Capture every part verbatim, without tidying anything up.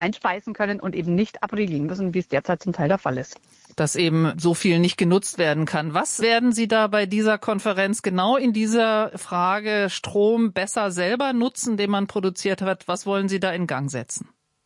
einspeisen können und eben nicht abriegeln müssen, wie es derzeit zum Teil der Fall ist. Dass eben so viel nicht genutzt werden kann. Was werden Sie da bei dieser Konferenz genau in dieser Frage Strom besser selber nutzen, den man produziert hat? Was wollen Sie da in Gang setzen?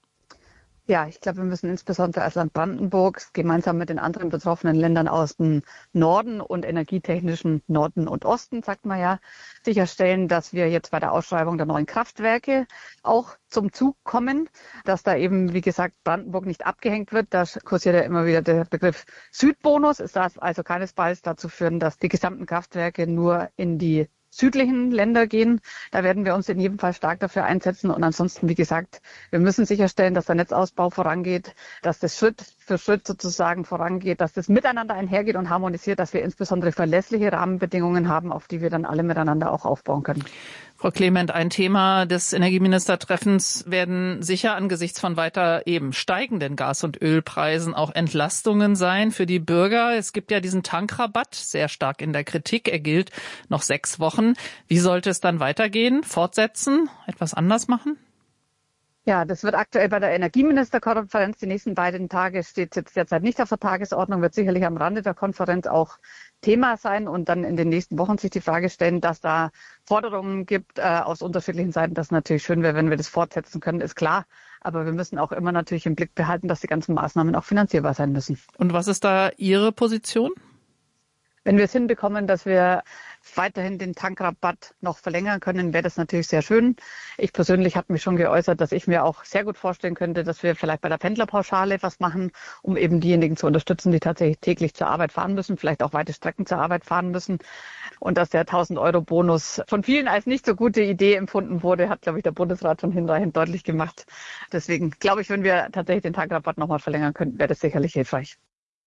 Ja, ich glaube, wir müssen insbesondere als Land Brandenburg gemeinsam mit den anderen betroffenen Ländern aus dem Norden und energietechnischen Norden und Osten, sagt man ja, sicherstellen, dass wir jetzt bei der Ausschreibung der neuen Kraftwerke auch zum Zug kommen, dass da eben, wie gesagt, Brandenburg nicht abgehängt wird. Da kursiert ja immer wieder der Begriff Südbonus. Es darf also keinesfalls dazu führen, dass die gesamten Kraftwerke nur in die südlichen Länder gehen. Da werden wir uns in jedem Fall stark dafür einsetzen. Und ansonsten, wie gesagt, wir müssen sicherstellen, dass der Netzausbau vorangeht, dass das Schritt für Schritt sozusagen vorangeht, dass das miteinander einhergeht und harmonisiert, dass wir insbesondere verlässliche Rahmenbedingungen haben, auf die wir dann alle miteinander auch aufbauen können. Frau Clement, ein Thema des Energieministertreffens werden sicher angesichts von weiter eben steigenden Gas- und Ölpreisen auch Entlastungen sein für die Bürger. Es gibt ja diesen Tankrabatt, sehr stark in der Kritik. Er gilt noch sechs Wochen. Wie sollte es dann weitergehen? Fortsetzen? Etwas anders machen? Ja, das wird aktuell bei der Energieministerkonferenz die nächsten beiden Tage, steht jetzt derzeit nicht auf der Tagesordnung, wird sicherlich am Rande der Konferenz auch Thema sein und dann in den nächsten Wochen sich die Frage stellen, dass da Forderungen gibt äh, aus unterschiedlichen Seiten. Das natürlich schön wäre, wenn wir das fortsetzen können, ist klar. Aber wir müssen auch immer natürlich im Blick behalten, dass die ganzen Maßnahmen auch finanzierbar sein müssen. Und was ist da Ihre Position? Wenn wir es hinbekommen, dass wir weiterhin den Tankrabatt noch verlängern können, wäre das natürlich sehr schön. Ich persönlich habe mich schon geäußert, dass ich mir auch sehr gut vorstellen könnte, dass wir vielleicht bei der Pendlerpauschale was machen, um eben diejenigen zu unterstützen, die tatsächlich täglich zur Arbeit fahren müssen, vielleicht auch weite Strecken zur Arbeit fahren müssen. Und dass der tausend-Euro-Bonus von vielen als nicht so gute Idee empfunden wurde, hat, glaube ich, der Bundesrat schon hinreichend deutlich gemacht. Deswegen glaube ich, wenn wir tatsächlich den Tankrabatt nochmal verlängern könnten, wäre das sicherlich hilfreich.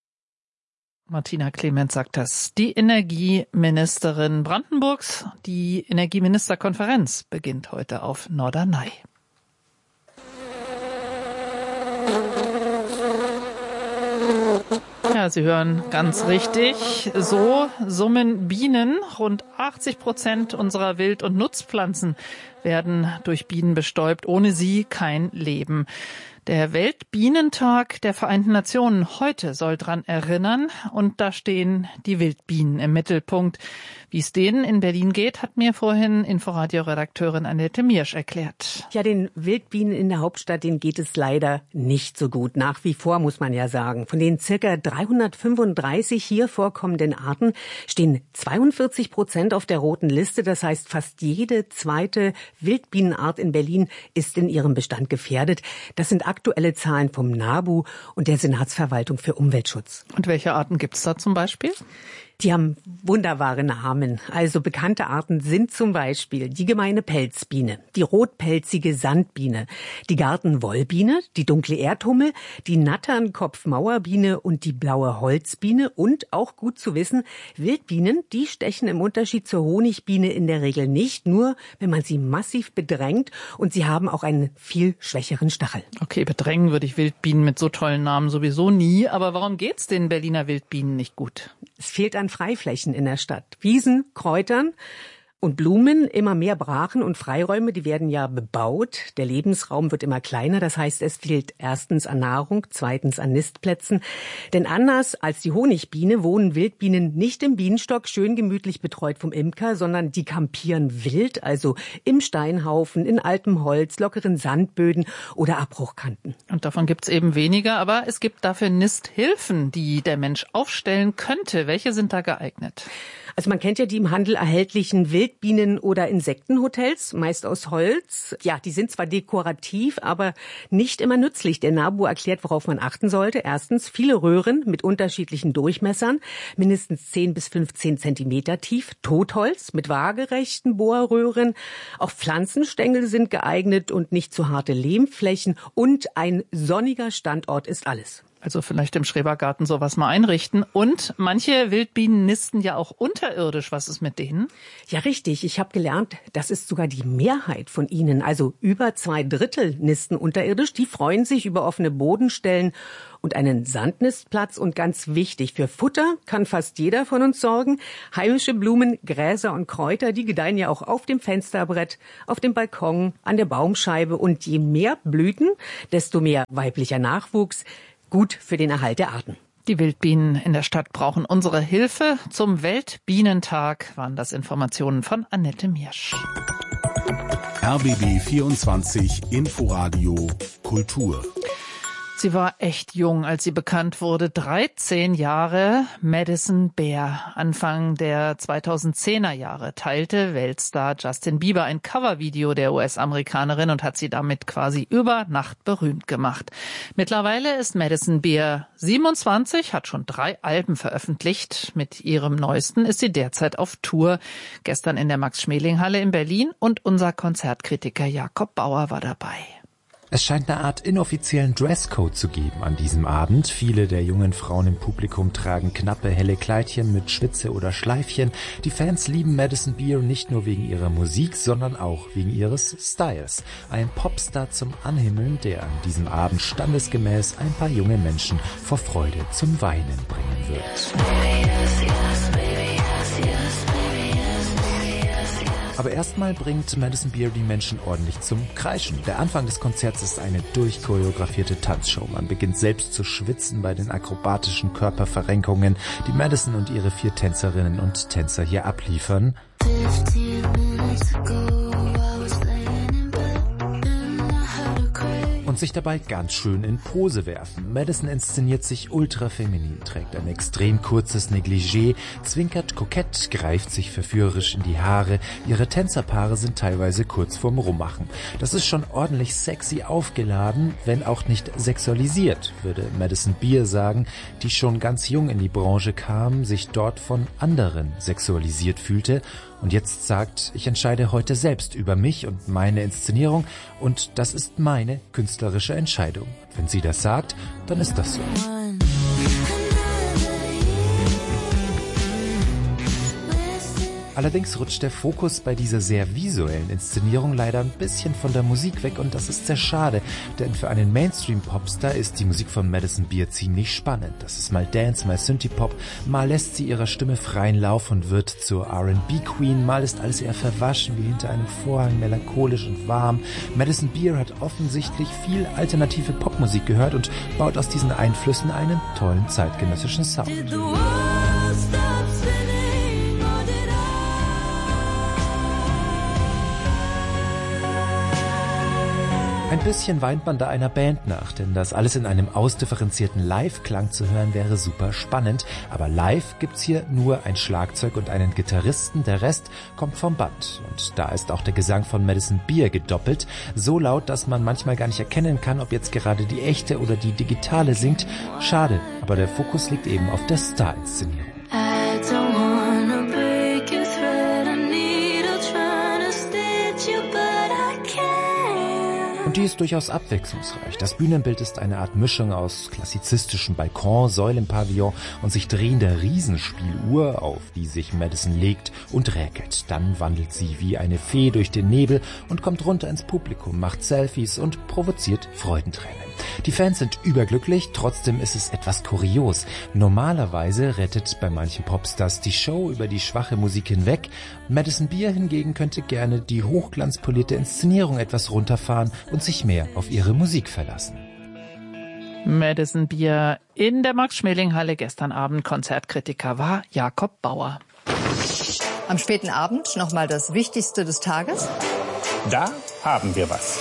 Martina Clement sagt das. Die Energieministerin Brandenburgs. Die Energieministerkonferenz beginnt heute auf Norderney. Ja, Sie hören ganz richtig. So summen Bienen. Rund achtzig Prozent unserer Wild- und Nutzpflanzen werden durch Bienen bestäubt. Ohne sie kein Leben. Der Weltbienentag der Vereinten Nationen heute soll dran erinnern und da stehen die Wildbienen im Mittelpunkt. Wie es denen in Berlin geht, hat mir vorhin Inforadio-Redakteurin Annette Miersch erklärt. Ja, den Wildbienen in der Hauptstadt, denen geht es leider nicht so gut. Nach wie vor, muss man ja sagen. Von den circa dreihundertfünfunddreißig hier vorkommenden Arten stehen zweiundvierzig Prozent auf der roten Liste. Das heißt, fast jede zweite Wildbienenart in Berlin ist in ihrem Bestand gefährdet. Das sind aktuelle Zahlen vom NABU und der Senatsverwaltung für Umweltschutz. Und welche Arten gibt es da zum Beispiel? Die haben wunderbare Namen. Also bekannte Arten sind zum Beispiel die gemeine Pelzbiene, die rotpelzige Sandbiene, die Gartenwollbiene, die dunkle Erdhummel, die Natternkopfmauerbiene und die blaue Holzbiene. Und auch gut zu wissen, Wildbienen, die stechen im Unterschied zur Honigbiene in der Regel nicht, nur wenn man sie massiv bedrängt und sie haben auch einen viel schwächeren Stachel. Okay, bedrängen würde ich Wildbienen mit so tollen Namen sowieso nie. Aber warum geht's den Berliner Wildbienen nicht gut? Es fehlt an Freiflächen in der Stadt. Wiesen, Kräutern und Blumen, immer mehr Brachen und Freiräume, die werden ja bebaut. Der Lebensraum wird immer kleiner, das heißt, es fehlt erstens an Nahrung, zweitens an Nistplätzen. Denn anders als die Honigbiene wohnen Wildbienen nicht im Bienenstock, schön gemütlich betreut vom Imker, sondern die kampieren wild, also im Steinhaufen, in altem Holz, lockeren Sandböden oder Abbruchkanten. Und davon gibt's eben weniger, aber es gibt dafür Nisthilfen, die der Mensch aufstellen könnte. Welche sind da geeignet? Also man kennt ja die im Handel erhältlichen Wildbienen- oder Insektenhotels, meist aus Holz. Ja, die sind zwar dekorativ, aber nicht immer nützlich. Der NABU erklärt, worauf man achten sollte. Erstens, viele Röhren mit unterschiedlichen Durchmessern, mindestens zehn bis fünfzehn Zentimeter tief, Totholz mit waagerechten Bohrröhren. Auch Pflanzenstängel sind geeignet und nicht zu harte Lehmflächen. Und ein sonniger Standort ist alles. Also vielleicht im Schrebergarten sowas mal einrichten. Und manche Wildbienen nisten ja auch unterirdisch. Was ist mit denen? Ja, richtig. Ich habe gelernt, das ist sogar die Mehrheit von ihnen. Also über zwei Drittel nisten unterirdisch. Die freuen sich über offene Bodenstellen und einen Sandnistplatz. Und ganz wichtig, für Futter kann fast jeder von uns sorgen. Heimische Blumen, Gräser und Kräuter, die gedeihen ja auch auf dem Fensterbrett, auf dem Balkon, an der Baumscheibe. Und je mehr Blüten, desto mehr weiblicher Nachwuchs. Gut für den Erhalt der Arten. Die Wildbienen in der Stadt brauchen unsere Hilfe. Zum Weltbienentag waren das Informationen von Annette Miersch. R B B vierundzwanzig Inforadio Kultur. Sie war echt jung, als sie bekannt wurde. dreizehn Jahre. Madison Beer. Anfang der zweitausendzehner Jahre teilte Weltstar Justin Bieber ein Covervideo der U S-Amerikanerin und hat sie damit quasi über Nacht berühmt gemacht. Mittlerweile ist Madison Beer siebenundzwanzig, hat schon drei Alben veröffentlicht. Mit ihrem neuesten ist sie derzeit auf Tour. Gestern in der Max-Schmeling-Halle in Berlin und unser Konzertkritiker Jakob Bauer war dabei. Es scheint eine Art inoffiziellen Dresscode zu geben an diesem Abend. Viele der jungen Frauen im Publikum tragen knappe, helle Kleidchen mit Schwitze oder Schleifchen. Die Fans lieben Madison Beer nicht nur wegen ihrer Musik, sondern auch wegen ihres Styles. Ein Popstar zum Anhimmeln, der an diesem Abend standesgemäß ein paar junge Menschen vor Freude zum Weinen bringen wird. Aber erstmal bringt Madison Beer die Menschen ordentlich zum Kreischen. Der Anfang des Konzerts ist eine durchchoreografierte Tanzshow. Man beginnt selbst zu schwitzen bei den akrobatischen Körperverrenkungen, die Madison und ihre vier Tänzerinnen und Tänzer hier abliefern. Und sich dabei ganz schön in Pose werfen. Madison inszeniert sich ultra feminin, trägt ein extrem kurzes Negligé, zwinkert kokett, greift sich verführerisch in die Haare. Ihre Tänzerpaare sind teilweise kurz vorm Rummachen. Das ist schon ordentlich sexy aufgeladen, wenn auch nicht sexualisiert, würde Madison Beer sagen, die schon ganz jung in die Branche kam, sich dort von anderen sexualisiert fühlte und jetzt sagt, ich entscheide heute selbst über mich und meine Inszenierung und das ist meine künstlerische Entscheidung. Wenn sie das sagt, dann ist das so. Allerdings rutscht der Fokus bei dieser sehr visuellen Inszenierung leider ein bisschen von der Musik weg und das ist sehr schade, denn für einen Mainstream-Popstar ist die Musik von Madison Beer ziemlich spannend. Das ist mal Dance, mal Synthie-Pop, mal lässt sie ihrer Stimme freien Lauf und wird zur R and B-Queen, mal ist alles eher verwaschen wie hinter einem Vorhang, melancholisch und warm. Madison Beer hat offensichtlich viel alternative Popmusik gehört und baut aus diesen Einflüssen einen tollen zeitgenössischen Sound. Ein bisschen weint man da einer Band nach, denn das alles in einem ausdifferenzierten Live-Klang zu hören wäre super spannend. Aber live gibt's hier nur ein Schlagzeug und einen Gitarristen, der Rest kommt vom Band. Und da ist auch der Gesang von Madison Beer gedoppelt, so laut, dass man manchmal gar nicht erkennen kann, ob jetzt gerade die echte oder die digitale singt. Schade, aber der Fokus liegt eben auf der Star-Inszenierung. Und die ist durchaus abwechslungsreich. Das Bühnenbild ist eine Art Mischung aus klassizistischem Balkon, Säulenpavillon und sich drehender Riesenspieluhr, auf die sich Madison legt und räkelt. Dann wandelt sie wie eine Fee durch den Nebel und kommt runter ins Publikum, macht Selfies und provoziert Freudentränen. Die Fans sind überglücklich, trotzdem ist es etwas kurios. Normalerweise rettet bei manchen Popstars die Show über die schwache Musik hinweg. Madison Beer hingegen könnte gerne die hochglanzpolierte Inszenierung etwas runterfahren und sich mehr auf ihre Musik verlassen. Madison Beer in der Max-Schmeling-Halle gestern Abend. Konzertkritiker war Jakob Bauer. Am späten Abend nochmal das Wichtigste des Tages. Da haben wir was.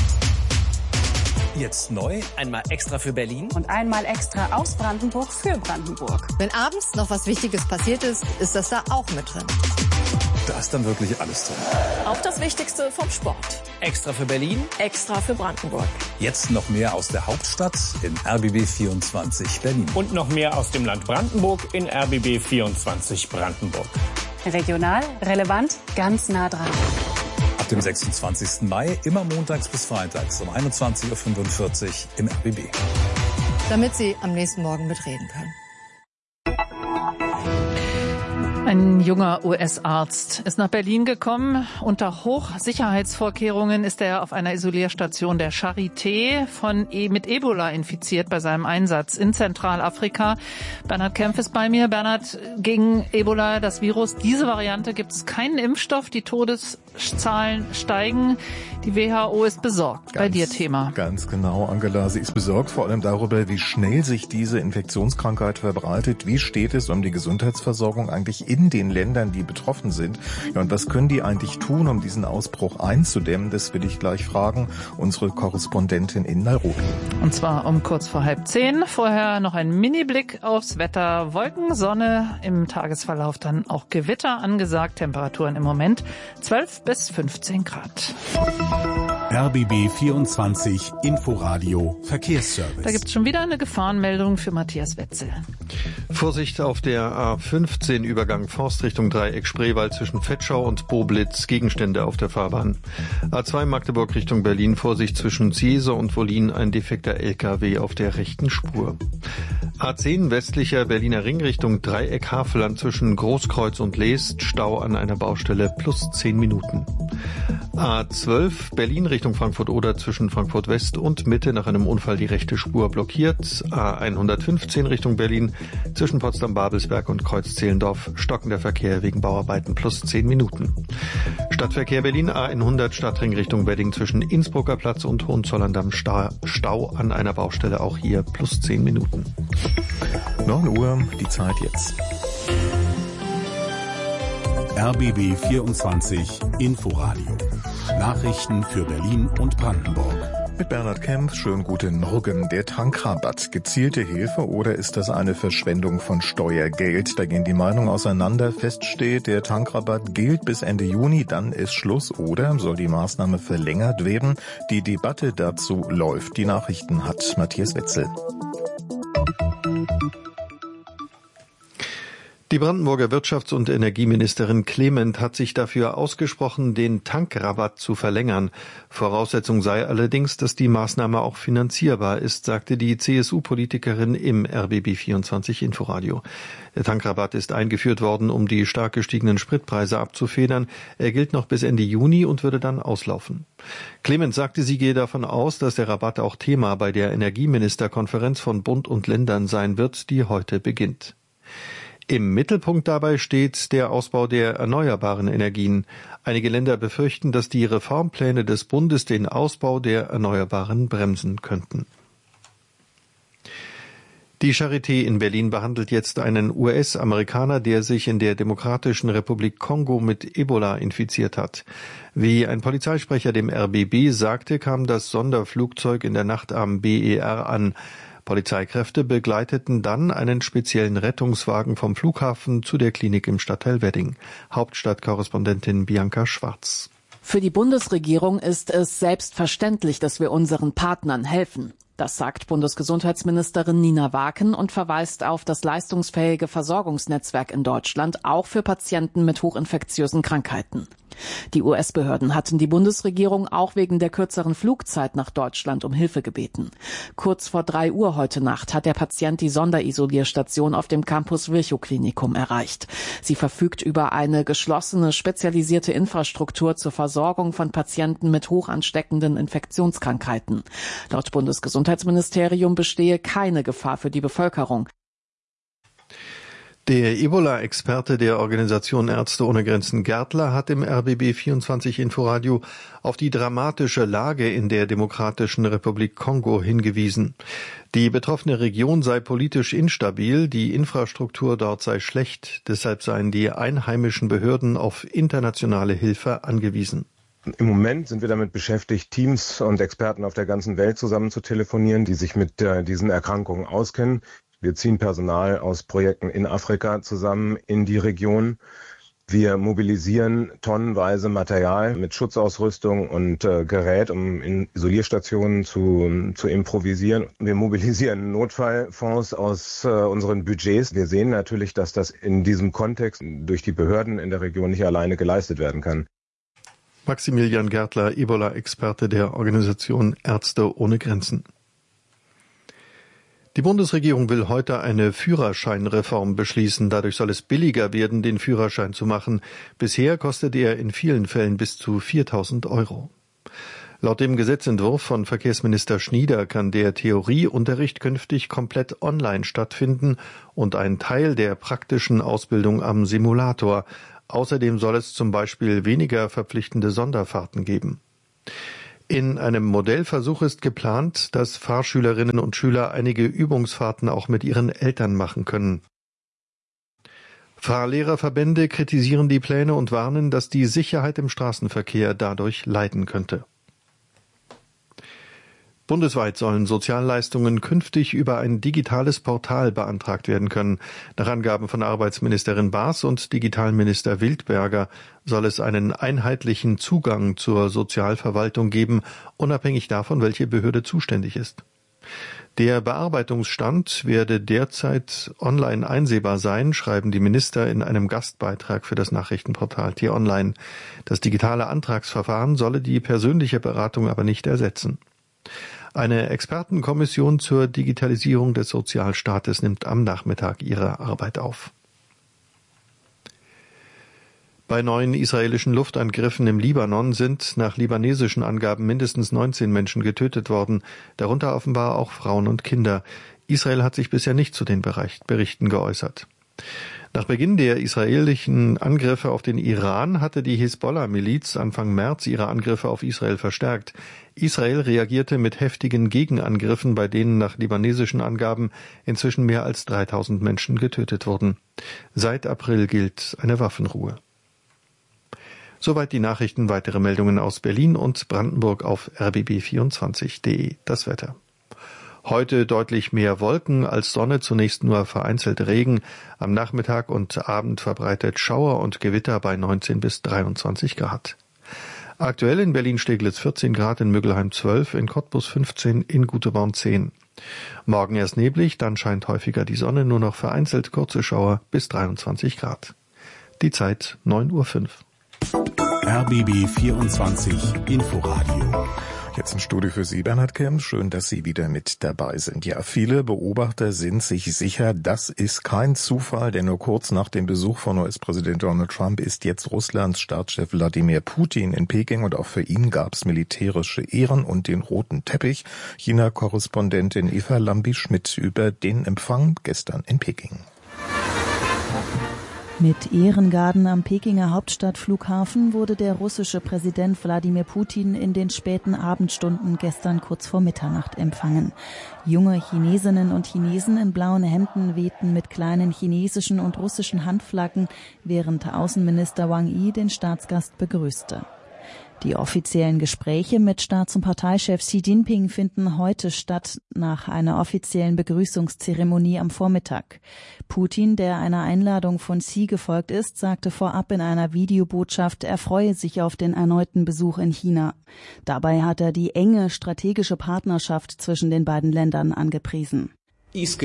Jetzt neu, einmal extra für Berlin. Und einmal extra aus Brandenburg für Brandenburg. Wenn abends noch was Wichtiges passiert ist, ist das da auch mit drin. Da ist dann wirklich alles drin. Auch das Wichtigste vom Sport. Extra für Berlin. Extra für Brandenburg. Jetzt noch mehr aus der Hauptstadt in R B B vierundzwanzig Berlin. Und noch mehr aus dem Land Brandenburg in R B B vierundzwanzig Brandenburg. Regional, relevant, ganz nah dran. Ab dem sechsundzwanzigsten Mai, immer montags bis freitags um einundzwanzig Uhr fünfundvierzig im R B B. damit sie am nächsten Morgen mitreden können. Ein junger U S-Arzt ist nach Berlin gekommen. Unter Hochsicherheitsvorkehrungen ist er auf einer Isolierstation der Charité von e- mit Ebola infiziert bei seinem Einsatz in Zentralafrika. Bernhard Kempf ist bei mir. Bernhard, gegen Ebola, das Virus, diese Variante, gibt es keinen Impfstoff. Die Todeszahlen steigen. Die W H O ist besorgt. Ganz, bei dir Thema. Ganz genau, Angela. Sie ist besorgt vor allem darüber, wie schnell sich diese Infektionskrankheit verbreitet. Wie steht es um die Gesundheitsversorgung eigentlich in in den Ländern, die betroffen sind. Ja, und was können die eigentlich tun, um diesen Ausbruch einzudämmen? Das will ich gleich fragen. Unsere Korrespondentin in Nairobi. Und zwar um kurz vor halb zehn. Vorher noch ein Mini-Blick aufs Wetter. Wolken, Sonne, im Tagesverlauf dann auch Gewitter angesagt. Temperaturen im Moment zwölf bis fünfzehn Grad. R B B vierundzwanzig Inforadio Verkehrsservice. Da gibt es schon wieder eine Gefahrenmeldung für Matthias Wetzel. Vorsicht auf der A fünfzehn Übergang Forst Richtung Dreieck Spreewald zwischen Vetschau und Boblitz. Gegenstände auf der Fahrbahn. A zwei Magdeburg Richtung Berlin. Vorsicht zwischen Ziese und Wollin. Ein defekter L K W auf der rechten Spur. A zehn westlicher Berliner Ring Richtung Dreieck Havelland zwischen Großkreuz und Leest. Stau an einer Baustelle plus zehn Minuten. A zwölf Berlin Richtung Frankfurt-Oder zwischen Frankfurt West und Mitte nach einem Unfall die rechte Spur blockiert. A hundertfünfzehn Richtung Berlin zwischen Potsdam-Babelsberg und Kreuz-Zehlendorf stockender Verkehr wegen Bauarbeiten plus zehn Minuten. Stadtverkehr Berlin A hundert Stadtring Richtung Wedding zwischen Innsbrucker Platz und Hohenzollern-Damm Stau an einer Baustelle, auch hier plus zehn Minuten. neun Uhr, die Zeit jetzt. R B B vierundzwanzig Inforadio. Nachrichten für Berlin und Brandenburg. Mit Bernhard Kempf, schönen guten Morgen. Der Tankrabatt, gezielte Hilfe oder ist das eine Verschwendung von Steuergeld? Da gehen die Meinungen auseinander. Fest steht, der Tankrabatt gilt bis Ende Juni, dann ist Schluss oder soll die Maßnahme verlängert werden? Die Debatte dazu läuft. Die Nachrichten hat Matthias Wetzel. Die Brandenburger Wirtschafts- und Energieministerin Clement hat sich dafür ausgesprochen, den Tankrabatt zu verlängern. Voraussetzung sei allerdings, dass die Maßnahme auch finanzierbar ist, sagte die C S U-Politikerin im R B B vierundzwanzig Inforadio. Der Tankrabatt ist eingeführt worden, um die stark gestiegenen Spritpreise abzufedern. Er gilt noch bis Ende Juni und würde dann auslaufen. Clement sagte, sie gehe davon aus, dass der Rabatt auch Thema bei der Energieministerkonferenz von Bund und Ländern sein wird, die heute beginnt. Im Mittelpunkt dabei steht der Ausbau der erneuerbaren Energien. Einige Länder befürchten, dass die Reformpläne des Bundes den Ausbau der Erneuerbaren bremsen könnten. Die Charité in Berlin behandelt jetzt einen U S-Amerikaner, der sich in der Demokratischen Republik Kongo mit Ebola infiziert hat. Wie ein Polizeisprecher dem R B B sagte, kam das Sonderflugzeug in der Nacht am B E R an. Polizeikräfte begleiteten dann einen speziellen Rettungswagen vom Flughafen zu der Klinik im Stadtteil Wedding. Hauptstadtkorrespondentin Bianca Schwarz. Für die Bundesregierung ist es selbstverständlich, dass wir unseren Partnern helfen. Das sagt Bundesgesundheitsministerin Nina Waken und verweist auf das leistungsfähige Versorgungsnetzwerk in Deutschland, auch für Patienten mit hochinfektiösen Krankheiten. Die U S-Behörden hatten die Bundesregierung auch wegen der kürzeren Flugzeit nach Deutschland um Hilfe gebeten. Kurz vor drei Uhr heute Nacht hat der Patient die Sonderisolierstation auf dem Campus Virchow-Klinikum erreicht. Sie verfügt über eine geschlossene, spezialisierte Infrastruktur zur Versorgung von Patienten mit hochansteckenden Infektionskrankheiten. Laut Bundesgesundheitsministerium bestehe keine Gefahr für die Bevölkerung. Der Ebola-Experte der Organisation Ärzte ohne Grenzen Gärtler hat im R B B vierundzwanzig Inforadio auf die dramatische Lage in der Demokratischen Republik Kongo hingewiesen. Die betroffene Region sei politisch instabil, die Infrastruktur dort sei schlecht, deshalb seien die einheimischen Behörden auf internationale Hilfe angewiesen. Im Moment sind wir damit beschäftigt, Teams und Experten auf der ganzen Welt zusammen zu telefonieren, die sich mit äh, diesen Erkrankungen auskennen. Wir ziehen Personal aus Projekten in Afrika zusammen in die Region. Wir mobilisieren tonnenweise Material mit Schutzausrüstung und äh, Gerät, um in Isolierstationen zu, zu improvisieren. Wir mobilisieren Notfallfonds aus äh, unseren Budgets. Wir sehen natürlich, dass das in diesem Kontext durch die Behörden in der Region nicht alleine geleistet werden kann. Maximilian Gärtler, Ebola-Experte der Organisation Ärzte ohne Grenzen. Die Bundesregierung will heute eine Führerscheinreform beschließen. Dadurch soll es billiger werden, den Führerschein zu machen. Bisher kostet er in vielen Fällen bis zu viertausend Euro. Laut dem Gesetzentwurf von Verkehrsminister Schnieder kann der Theorieunterricht künftig komplett online stattfinden und ein Teil der praktischen Ausbildung am Simulator. Außerdem soll es zum Beispiel weniger verpflichtende Sonderfahrten geben. In einem Modellversuch ist geplant, dass Fahrschülerinnen und Schüler einige Übungsfahrten auch mit ihren Eltern machen können. Fahrlehrerverbände kritisieren die Pläne und warnen, dass die Sicherheit im Straßenverkehr dadurch leiden könnte. Bundesweit sollen Sozialleistungen künftig über ein digitales Portal beantragt werden können. Nach Angaben von Arbeitsministerin Baas und Digitalminister Wildberger soll es einen einheitlichen Zugang zur Sozialverwaltung geben, unabhängig davon, welche Behörde zuständig ist. Der Bearbeitungsstand werde derzeit online einsehbar sein, schreiben die Minister in einem Gastbeitrag für das Nachrichtenportal T-Online. Das digitale Antragsverfahren solle die persönliche Beratung aber nicht ersetzen. Eine Expertenkommission zur Digitalisierung des Sozialstaates nimmt am Nachmittag ihre Arbeit auf. Bei neuen israelischen Luftangriffen im Libanon sind nach libanesischen Angaben mindestens neunzehn Menschen getötet worden, darunter offenbar auch Frauen und Kinder. Israel hat sich bisher nicht zu den Berichten geäußert. Nach Beginn der israelischen Angriffe auf den Iran hatte die Hisbollah-Miliz Anfang März ihre Angriffe auf Israel verstärkt. Israel reagierte mit heftigen Gegenangriffen, bei denen nach libanesischen Angaben inzwischen mehr als dreitausend Menschen getötet wurden. Seit April gilt eine Waffenruhe. Soweit die Nachrichten. Weitere Meldungen aus Berlin und Brandenburg auf r b b vierundzwanzig punkt de. Das Wetter. Heute deutlich mehr Wolken als Sonne, zunächst nur vereinzelt Regen. Am Nachmittag und Abend verbreitet Schauer und Gewitter bei neunzehn bis dreiundzwanzig Grad. Aktuell in Berlin-Steglitz vierzehn Grad, in Müggelheim zwölf, in Cottbus fünfzehn, in Guteborn zehn. Morgen erst neblig, dann scheint häufiger die Sonne, nur noch vereinzelt kurze Schauer bis dreiundzwanzig Grad. Die Zeit neun Uhr fünf. R B B vierundzwanzig Inforadio. Jetzt ein Studio für Sie, Bernhard Kemp. Schön, dass Sie wieder mit dabei sind. Ja, viele Beobachter sind sich sicher, das ist kein Zufall, denn nur kurz nach dem Besuch von U S-Präsident Donald Trump ist jetzt Russlands Staatschef Wladimir Putin in Peking und auch für ihn gab es militärische Ehren und den roten Teppich. China-Korrespondentin Eva Lambi-Schmidt über den Empfang gestern in Peking. Mit Ehrengarden am Pekinger Hauptstadtflughafen wurde der russische Präsident Wladimir Putin in den späten Abendstunden gestern kurz vor Mitternacht empfangen. Junge Chinesinnen und Chinesen in blauen Hemden wehten mit kleinen chinesischen und russischen Handflaggen, während Außenminister Wang Yi den Staatsgast begrüßte. Die offiziellen Gespräche mit Staats- und Parteichef Xi Jinping finden heute statt, nach einer offiziellen Begrüßungszeremonie am Vormittag. Putin, der einer Einladung von Xi gefolgt ist, sagte vorab in einer Videobotschaft, er freue sich auf den erneuten Besuch in China. Dabei hat er die enge strategische Partnerschaft zwischen den beiden Ländern angepriesen. Ich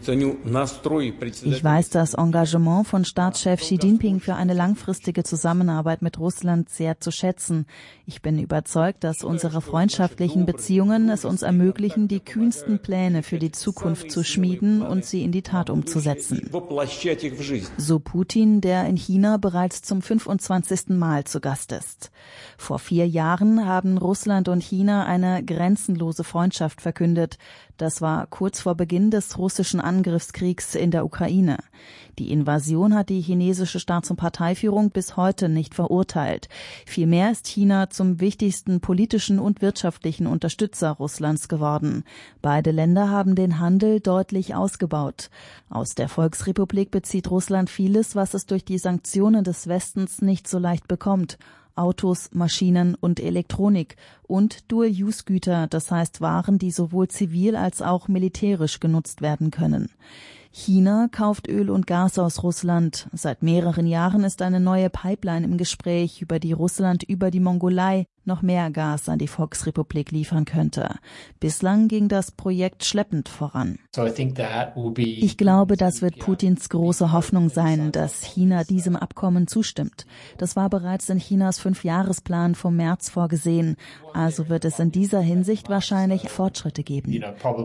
weiß das Engagement von Staatschef Xi Jinping für eine langfristige Zusammenarbeit mit Russland sehr zu schätzen. Ich bin überzeugt, dass unsere freundschaftlichen Beziehungen es uns ermöglichen, die kühnsten Pläne für die Zukunft zu schmieden und sie in die Tat umzusetzen. So Putin, der in China bereits zum fünfundzwanzigsten Mal zu Gast ist. Vor vier Jahren haben Russland und China eine grenzenlose Freundschaft verkündet. Das war kurz vor Beginn des russischen Angriffskriegs in der Ukraine. Die Invasion hat die chinesische Staats- und Parteiführung bis heute nicht verurteilt. Vielmehr ist China zum wichtigsten politischen und wirtschaftlichen Unterstützer Russlands geworden. Beide Länder haben den Handel deutlich ausgebaut. Aus der Volksrepublik bezieht Russland vieles, was es durch die Sanktionen des Westens nicht so leicht bekommt. Autos, Maschinen und Elektronik und Dual-Use-Güter, das heißt Waren, die sowohl zivil als auch militärisch genutzt werden können. China kauft Öl und Gas aus Russland. Seit mehreren Jahren ist eine neue Pipeline im Gespräch, über die Russland über die Mongolei noch mehr Gas an die Volksrepublik liefern könnte. Bislang ging das Projekt schleppend voran. Ich glaube, das wird Putins große Hoffnung sein, dass China diesem Abkommen zustimmt. Das war bereits in Chinas Fünfjahresplan vom März vorgesehen. Also wird es in dieser Hinsicht wahrscheinlich Fortschritte geben,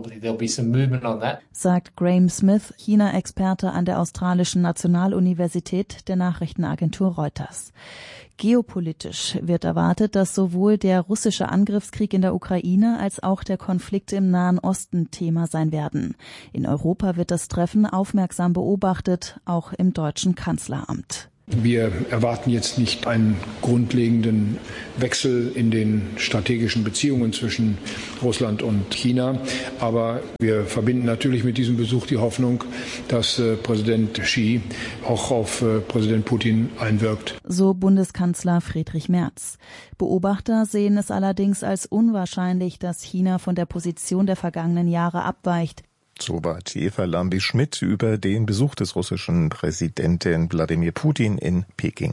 sagt Graham Smith, China-Experte an der australischen Nationaluniversität der Nachrichtenagentur Reuters. Geopolitisch wird erwartet, dass sowohl der russische Angriffskrieg in der Ukraine als auch der Konflikt im Nahen Osten Thema sein werden. In Europa wird das Treffen aufmerksam beobachtet, auch im deutschen Kanzleramt. Wir erwarten jetzt nicht einen grundlegenden Wechsel in den strategischen Beziehungen zwischen Russland und China. Aber wir verbinden natürlich mit diesem Besuch die Hoffnung, dass äh, Präsident Xi auch auf äh, Präsident Putin einwirkt. So Bundeskanzler Friedrich Merz. Beobachter sehen es allerdings als unwahrscheinlich, dass China von der Position der vergangenen Jahre abweicht. Soweit Eva Lambi-Schmidt über den Besuch des russischen Präsidenten Wladimir Putin in Peking.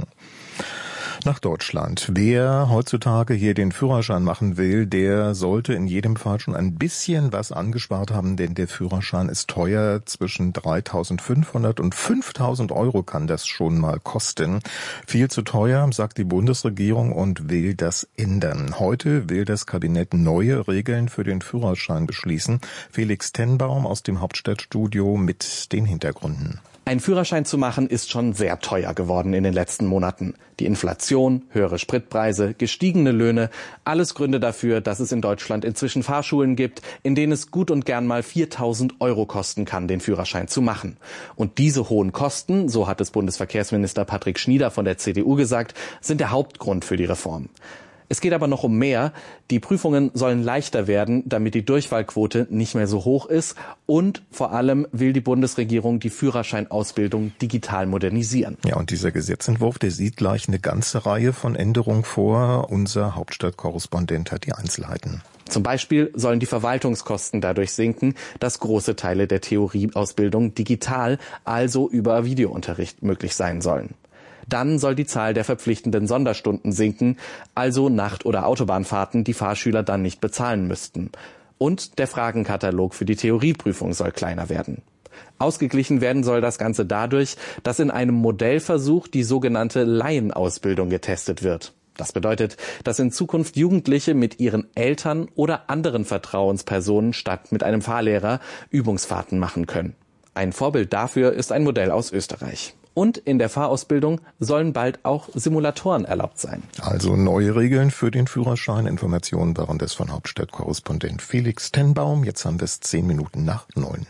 Nach Deutschland. Wer heutzutage hier den Führerschein machen will, der sollte in jedem Fall schon ein bisschen was angespart haben, denn der Führerschein ist teuer. Zwischen dreitausendfünfhundert und fünftausend Euro kann das schon mal kosten. Viel zu teuer, sagt die Bundesregierung und will das ändern. Heute will das Kabinett neue Regeln für den Führerschein beschließen. Felix Tenbaum aus dem Hauptstadtstudio mit den Hintergründen. Ein Führerschein zu machen ist schon sehr teuer geworden in den letzten Monaten. Die Inflation, höhere Spritpreise, gestiegene Löhne, alles Gründe dafür, dass es in Deutschland inzwischen Fahrschulen gibt, in denen es gut und gern mal viertausend Euro kosten kann, den Führerschein zu machen. Und diese hohen Kosten, so hat es Bundesverkehrsminister Patrick Schnieder von der C D U gesagt, sind der Hauptgrund für die Reform. Es geht aber noch um mehr. Die Prüfungen sollen leichter werden, damit die Durchfallquote nicht mehr so hoch ist. Und vor allem will die Bundesregierung die Führerscheinausbildung digital modernisieren. Ja, und dieser Gesetzentwurf, der sieht gleich eine ganze Reihe von Änderungen vor. Unser Hauptstadtkorrespondent hat die Einzelheiten. Zum Beispiel sollen die Verwaltungskosten dadurch sinken, dass große Teile der Theorieausbildung digital, also über Videounterricht, möglich sein sollen. Dann soll die Zahl der verpflichtenden Sonderstunden sinken, also Nacht- oder Autobahnfahrten, die Fahrschüler dann nicht bezahlen müssten. Und der Fragenkatalog für die Theorieprüfung soll kleiner werden. Ausgeglichen werden soll das Ganze dadurch, dass in einem Modellversuch die sogenannte Laienausbildung getestet wird. Das bedeutet, dass in Zukunft Jugendliche mit ihren Eltern oder anderen Vertrauenspersonen statt mit einem Fahrlehrer Übungsfahrten machen können. Ein Vorbild dafür ist ein Modell aus Österreich. Und in der Fahrausbildung sollen bald auch Simulatoren erlaubt sein. Also neue Regeln für den Führerschein. Informationen waren das von Hauptstadtkorrespondent Felix Tenbaum. Jetzt haben wir es zehn Minuten nach neun.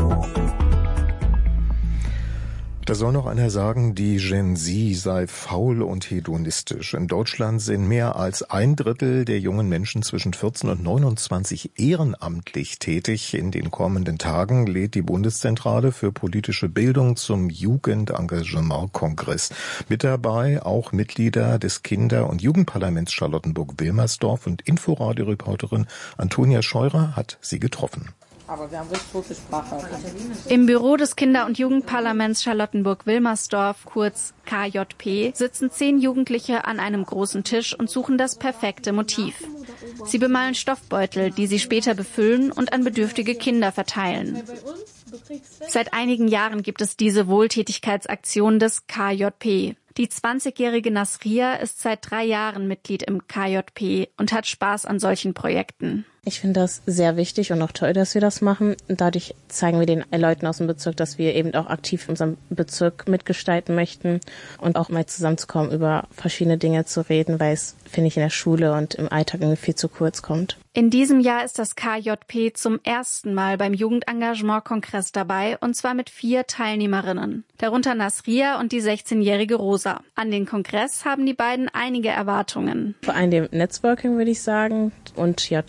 Da soll noch einer sagen, die Gen Z sei faul und hedonistisch. In Deutschland sind mehr als ein Drittel der jungen Menschen zwischen vierzehn und neunundzwanzig ehrenamtlich tätig. In den kommenden Tagen lädt die Bundeszentrale für politische Bildung zum Jugendengagement-Kongress. Mit dabei auch Mitglieder des Kinder- und Jugendparlaments Charlottenburg-Wilmersdorf, und Inforadio-Reporterin Antonia Scheurer hat sie getroffen. Aber wir haben richtig gute Sprache. Im Büro des Kinder- und Jugendparlaments Charlottenburg-Wilmersdorf, kurz K J P, sitzen zehn Jugendliche an einem großen Tisch und suchen das perfekte Motiv. Sie bemalen Stoffbeutel, die sie später befüllen und an bedürftige Kinder verteilen. Seit einigen Jahren gibt es diese Wohltätigkeitsaktion des K J P. Die zwanzigjährige Nasria ist seit drei Jahren Mitglied im K J P und hat Spaß an solchen Projekten. Ich finde das sehr wichtig und auch toll, dass wir das machen. Dadurch zeigen wir den Leuten aus dem Bezirk, dass wir eben auch aktiv in unserem Bezirk mitgestalten möchten und auch mal zusammenzukommen, über verschiedene Dinge zu reden, weil es, finde ich, in der Schule und im Alltag irgendwie viel zu kurz kommt. In diesem Jahr ist das K J P zum ersten Mal beim Jugendengagement-Kongress dabei, und zwar mit vier Teilnehmerinnen, darunter Nasria und die sechzehnjährige Rosa. An den Kongress haben die beiden einige Erwartungen. Vor allem dem Networking, würde ich sagen, und ja, tolle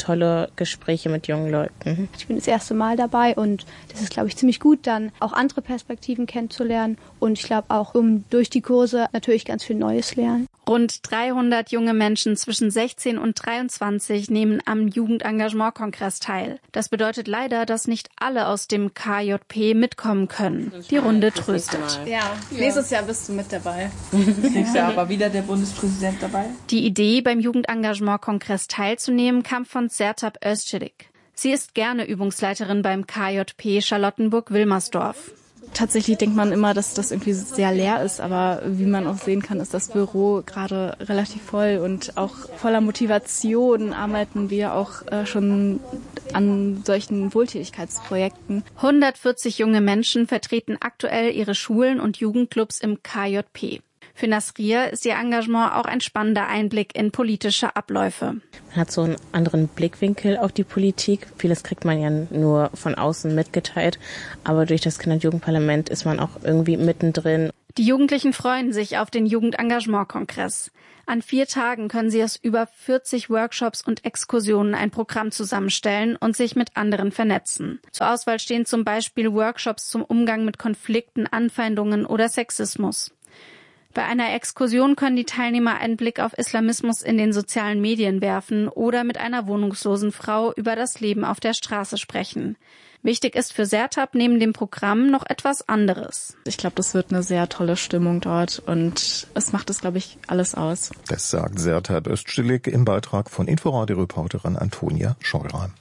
Gespräche mit jungen Leuten. Ich bin das erste Mal dabei und das ist, glaube ich, ziemlich gut, dann auch andere Perspektiven kennenzulernen und ich glaube auch, um durch die Kurse natürlich ganz viel Neues lernen. Rund dreihundert junge Menschen zwischen sechzehn und dreiundzwanzig nehmen am Jugendengagement-Kongress teil. Das bedeutet leider, dass nicht alle aus dem K J P mitkommen können. Die Runde tröstet. Ja, nächstes Jahr bist du mit dabei. Nächstes Jahr war wieder der Bundespräsident dabei. Die Idee, beim Jugendengagement-Kongress teilzunehmen, kam von Sertab Özçelik. Sie ist gerne Übungsleiterin beim K J P Charlottenburg-Wilmersdorf. Tatsächlich denkt man immer, dass das irgendwie sehr leer ist, aber wie man auch sehen kann, ist das Büro gerade relativ voll und auch voller Motivation arbeiten wir auch äh, schon an solchen Wohltätigkeitsprojekten. hundertvierzig junge Menschen vertreten aktuell ihre Schulen und Jugendclubs im K J P. Für Nasria ist ihr Engagement auch ein spannender Einblick in politische Abläufe. Man hat so einen anderen Blickwinkel auf die Politik. Vieles kriegt man ja nur von außen mitgeteilt, aber durch das Kinder- und Jugendparlament ist man auch irgendwie mittendrin. Die Jugendlichen freuen sich auf den Jugendengagement-Kongress. An vier Tagen können sie aus über vierzig Workshops und Exkursionen ein Programm zusammenstellen und sich mit anderen vernetzen. Zur Auswahl stehen zum Beispiel Workshops zum Umgang mit Konflikten, Anfeindungen oder Sexismus. Bei einer Exkursion können die Teilnehmer einen Blick auf Islamismus in den sozialen Medien werfen oder mit einer wohnungslosen Frau über das Leben auf der Straße sprechen. Wichtig ist für Sertab neben dem Programm noch etwas anderes. Ich glaube, das wird eine sehr tolle Stimmung dort und es macht es, glaube ich, alles aus. Das sagt Sertab Özçelik im Beitrag von Inforadio-Reporterin Antonia Scheurer.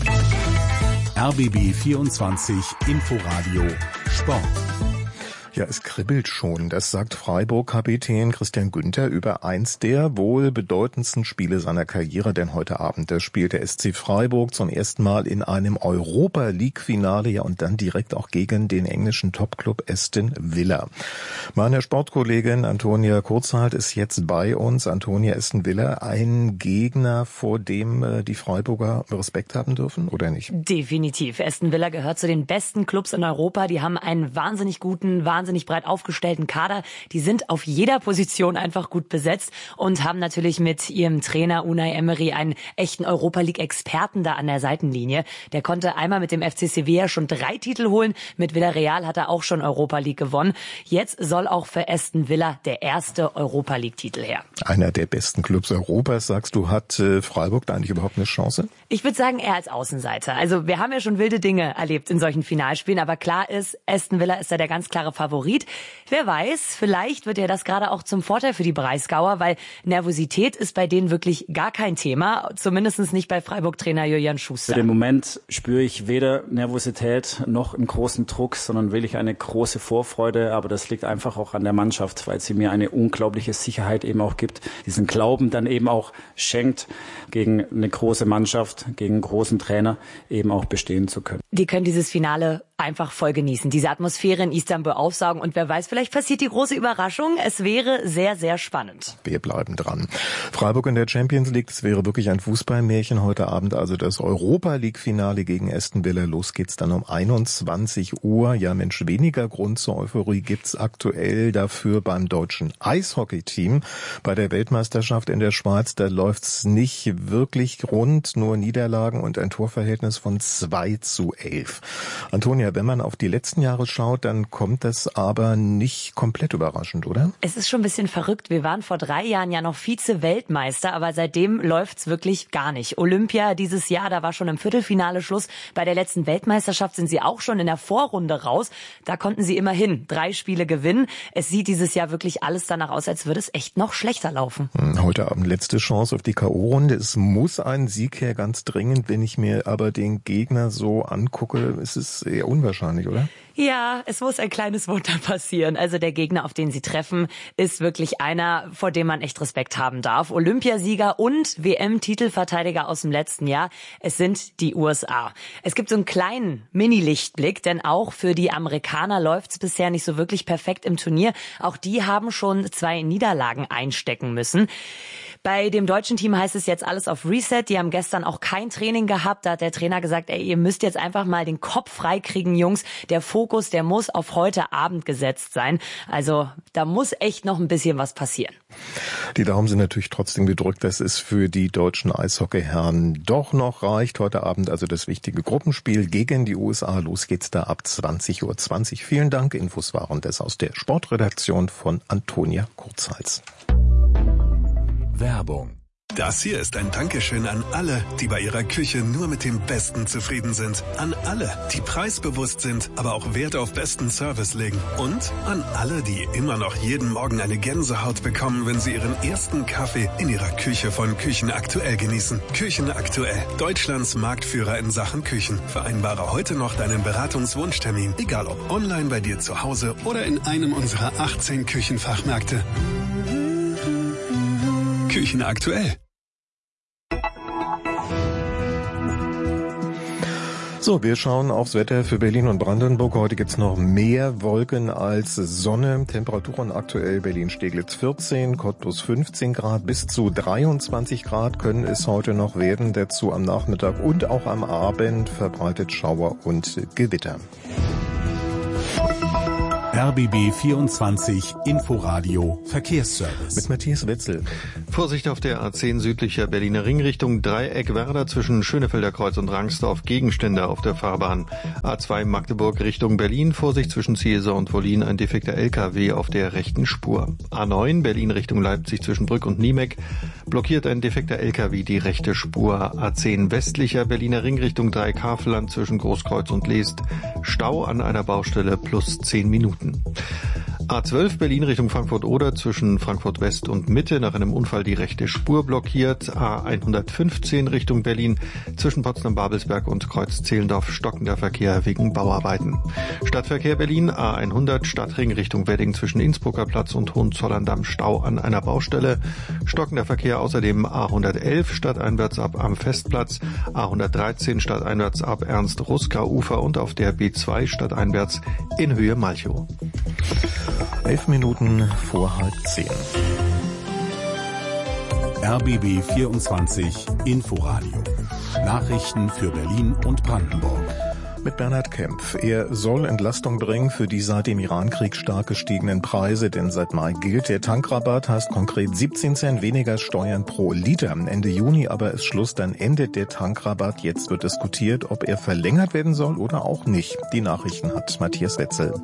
R B B vierundzwanzig Inforadio Sport. Ja, es kribbelt schon, das sagt Freiburg-Kapitän Christian Günther über eins der wohl bedeutendsten Spiele seiner Karriere, denn heute Abend, da spielt der S C Freiburg zum ersten Mal in einem Europa-League-Finale, ja und dann direkt auch gegen den englischen Topclub Aston Villa. Meine Sportkollegin Antonia Kurzhalt ist jetzt bei uns. Antonia, Aston Villa, ein Gegner, vor dem die Freiburger Respekt haben dürfen, oder nicht? Definitiv. Aston Villa gehört zu den besten Clubs in Europa. Die haben einen wahnsinnig guten, wahnsinnig wahnsinnig breit aufgestellten Kader. Die sind auf jeder Position einfach gut besetzt und haben natürlich mit ihrem Trainer Unai Emery einen echten Europa-League-Experten da an der Seitenlinie. Der konnte einmal mit dem F C Sevilla schon drei Titel holen. Mit Villarreal hat er auch schon Europa-League gewonnen. Jetzt soll auch für Aston Villa der erste Europa-League-Titel her. Einer der besten Clubs Europas, sagst du, hat äh, Freiburg da eigentlich überhaupt eine Chance? Ich würde sagen, eher als Außenseiter. Also wir haben ja schon wilde Dinge erlebt in solchen Finalspielen, aber klar ist, Aston Villa ist da der ganz klare Favorit. Wer weiß, vielleicht wird ja das gerade auch zum Vorteil für die Breisgauer, weil Nervosität ist bei denen wirklich gar kein Thema, zumindest nicht bei Freiburg-Trainer Julian Schuster. Für den Moment spüre ich weder Nervosität noch einen großen Druck, sondern wirklich eine große Vorfreude, aber das liegt einfach auch an der Mannschaft, weil sie mir eine unglaubliche Sicherheit eben auch gibt, diesen Glauben dann eben auch schenkt, gegen eine große Mannschaft, gegen einen großen Trainer eben auch bestehen zu können. Die können dieses Finale einfach voll genießen, diese Atmosphäre in Istanbul aufsaugen und wer weiß, vielleicht passiert die große Überraschung. Es wäre sehr, sehr spannend. Wir bleiben dran. Freiburg in der Champions League, das wäre wirklich ein Fußballmärchen heute Abend, also das Europa-League-Finale gegen Aston Villa. Los geht's dann um einundzwanzig Uhr. Ja Mensch, weniger Grund zur Euphorie gibt's aktuell dafür beim deutschen Eishockey-Team. Bei der Weltmeisterschaft in der Schweiz, da läuft's nicht wirklich rund, nur Niederlagen und ein Torverhältnis von zwei zu elf. Antonia, wenn man auf die letzten Jahre schaut, dann kommt das aber nicht komplett überraschend, oder? Es ist schon ein bisschen verrückt. Wir waren vor drei Jahren ja noch Vize-Weltmeister, aber seitdem läuft's wirklich gar nicht. Olympia dieses Jahr, da war schon im Viertelfinale Schluss. Bei der letzten Weltmeisterschaft sind sie auch schon in der Vorrunde raus. Da konnten sie immerhin drei Spiele gewinnen. Es sieht dieses Jahr wirklich alles danach aus, als würde es echt noch schlechter laufen. Heute Abend letzte Chance auf die K O-Runde. Es muss ein Sieg her, ganz dringend. Wenn ich mir aber den Gegner so angucke, ist es eher unwahrscheinlich, oder? Ja, es muss ein kleines Wunder passieren. Also der Gegner, auf den sie treffen, ist wirklich einer, vor dem man echt Respekt haben darf. Olympiasieger und W M-Titelverteidiger aus dem letzten Jahr. Es sind die U S A. Es gibt so einen kleinen Mini-Lichtblick, denn auch für die Amerikaner läuft's bisher nicht so wirklich perfekt im Turnier. Auch die haben schon zwei Niederlagen einstecken müssen. Bei dem deutschen Team heißt es jetzt alles auf Reset. Die haben gestern auch kein Training gehabt. Da hat der Trainer gesagt, ey, ihr müsst jetzt einfach mal den Kopf freikriegen, Jungs. Der Fokus, der muss auf heute Abend gesetzt sein. Also da muss echt noch ein bisschen was passieren. Die Daumen sind natürlich trotzdem gedrückt, dass es für die deutschen Eishockeyherren doch noch reicht. Heute Abend also das wichtige Gruppenspiel gegen die U S A. Los geht's da ab zwanzig Uhr zwanzig. Vielen Dank. Infos waren das aus der Sportredaktion von Antonia Kurzhals. Werbung. Das hier ist ein Dankeschön an alle, die bei ihrer Küche nur mit dem Besten zufrieden sind. An alle, die preisbewusst sind, aber auch Wert auf besten Service legen. Und an alle, die immer noch jeden Morgen eine Gänsehaut bekommen, wenn sie ihren ersten Kaffee in ihrer Küche von Küchen Aktuell genießen. Küchen Aktuell, Deutschlands Marktführer in Sachen Küchen. Vereinbare heute noch deinen Beratungswunschtermin, egal ob online bei dir zu Hause oder in einem unserer achtzehn Küchenfachmärkte. Küchen Aktuell. So, wir schauen aufs Wetter für Berlin und Brandenburg. Heute gibt's noch mehr Wolken als Sonne. Temperaturen aktuell Berlin-Steglitz vierzehn, Cottbus fünfzehn Grad, bis zu dreiundzwanzig Grad können es heute noch werden. Dazu am Nachmittag und auch am Abend verbreitet Schauer und Gewitter. R B B vierundzwanzig Inforadio Verkehrsservice. Mit Matthias Wetzel. Vorsicht auf der A zehn südlicher Berliner Ringrichtung Dreieck-Werder zwischen Schönefelder Kreuz und Rangsdorf. Gegenstände auf der Fahrbahn. A zwei Magdeburg Richtung Berlin. Vorsicht zwischen Ziesar und Wollin. Ein defekter L K W auf der rechten Spur. A neun Berlin Richtung Leipzig zwischen Brück und Niemeck. Blockiert ein defekter L K W die rechte Spur. A zehn westlicher Berliner Ringrichtung Dreieck-Havelland zwischen Großkreuz und Leest. Stau an einer Baustelle plus zehn Minuten. A zwölf Berlin Richtung Frankfurt-Oder zwischen Frankfurt West und Mitte nach einem Unfall die rechte Spur blockiert. A hundertfünfzehn Richtung Berlin zwischen Potsdam-Babelsberg und Kreuz-Zehlendorf stockender Verkehr wegen Bauarbeiten. Stadtverkehr Berlin A hundert Stadtring Richtung Wedding zwischen Innsbrucker Platz und Hohenzollern-Damm Stau an einer Baustelle. Stockender Verkehr außerdem A hundertelf stadteinwärts ab am Festplatz, A hundertdreizehn stadteinwärts ab Ernst-Ruska-Ufer und auf der B zwei stadteinwärts in Höhe Malchow. Elf Minuten vor halb zehn. R B B vierundzwanzig Inforadio. Nachrichten für Berlin und Brandenburg. Mit Bernhard Kempf. Er soll Entlastung bringen für die seit dem Irankrieg stark gestiegenen Preise, denn seit Mai gilt der Tankrabatt, heißt konkret siebzehn Cent weniger Steuern pro Liter. Ende Juni aber ist Schluss, dann endet der Tankrabatt. Jetzt wird diskutiert, ob er verlängert werden soll oder auch nicht. Die Nachrichten hat Matthias Wetzel.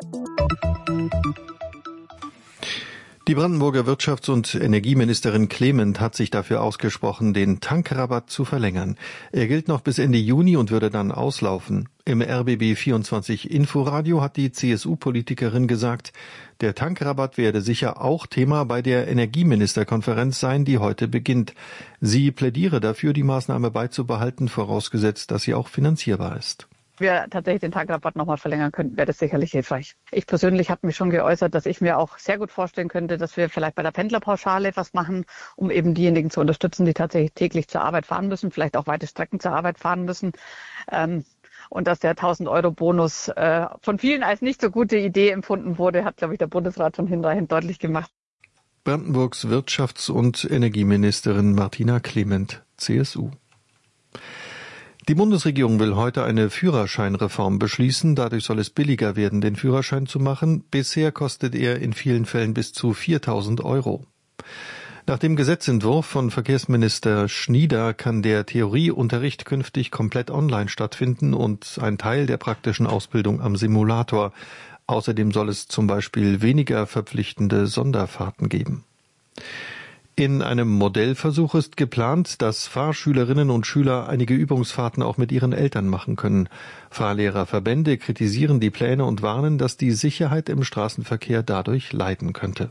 Die Brandenburger Wirtschafts- und Energieministerin Clement hat sich dafür ausgesprochen, den Tankrabatt zu verlängern. Er gilt noch bis Ende Juni und würde dann auslaufen. Im R B B vierundzwanzig Inforadio hat die C S U-Politikerin gesagt, der Tankrabatt werde sicher auch Thema bei der Energieministerkonferenz sein, die heute beginnt. Sie plädiere dafür, die Maßnahme beizubehalten, vorausgesetzt, dass sie auch finanzierbar ist. wir tatsächlich den Tankrabatt nochmal verlängern könnten, wäre das sicherlich hilfreich. Ich persönlich habe mich schon geäußert, dass ich mir auch sehr gut vorstellen könnte, dass wir vielleicht bei der Pendlerpauschale etwas machen, um eben diejenigen zu unterstützen, die tatsächlich täglich zur Arbeit fahren müssen, vielleicht auch weite Strecken zur Arbeit fahren müssen. Ähm, und dass der tausend-Euro-Bonus äh, von vielen als nicht so gute Idee empfunden wurde, hat, glaube ich, der Bundesrat schon hinreichend deutlich gemacht. Brandenburgs Wirtschafts- und Energieministerin Martina Clement, C S U. Die Bundesregierung will heute eine Führerscheinreform beschließen. Dadurch soll es billiger werden, den Führerschein zu machen. Bisher kostet er in vielen Fällen bis zu viertausend Euro. Nach dem Gesetzentwurf von Verkehrsminister Schnieder kann der Theorieunterricht künftig komplett online stattfinden und ein Teil der praktischen Ausbildung am Simulator. Außerdem soll es zum Beispiel weniger verpflichtende Sonderfahrten geben. In einem Modellversuch ist geplant, dass Fahrschülerinnen und Schüler einige Übungsfahrten auch mit ihren Eltern machen können. Fahrlehrerverbände kritisieren die Pläne und warnen, dass die Sicherheit im Straßenverkehr dadurch leiden könnte.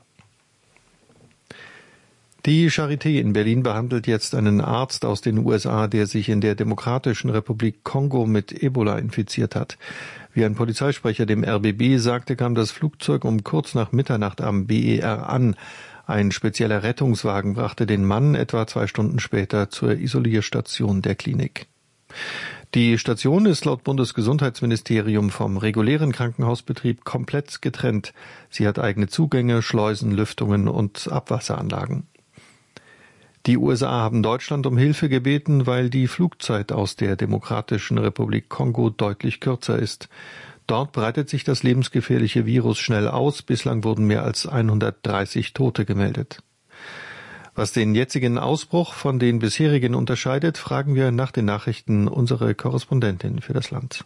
Die Charité in Berlin behandelt jetzt einen Arzt aus den U S A, der sich in der Demokratischen Republik Kongo mit Ebola infiziert hat. Wie ein Polizeisprecher dem R B B sagte, kam das Flugzeug um kurz nach Mitternacht am B E R an. Ein spezieller Rettungswagen brachte den Mann etwa zwei Stunden später zur Isolierstation der Klinik. Die Station ist laut Bundesgesundheitsministerium vom regulären Krankenhausbetrieb komplett getrennt. Sie hat eigene Zugänge, Schleusen, Lüftungen und Abwasseranlagen. Die U S A haben Deutschland um Hilfe gebeten, weil die Flugzeit aus der Demokratischen Republik Kongo deutlich kürzer ist. Dort breitet sich das lebensgefährliche Virus schnell aus. Bislang wurden mehr als hundertdreißig Tote gemeldet. Was den jetzigen Ausbruch von den bisherigen unterscheidet, fragen wir nach den Nachrichten unsere Korrespondentin für das Land.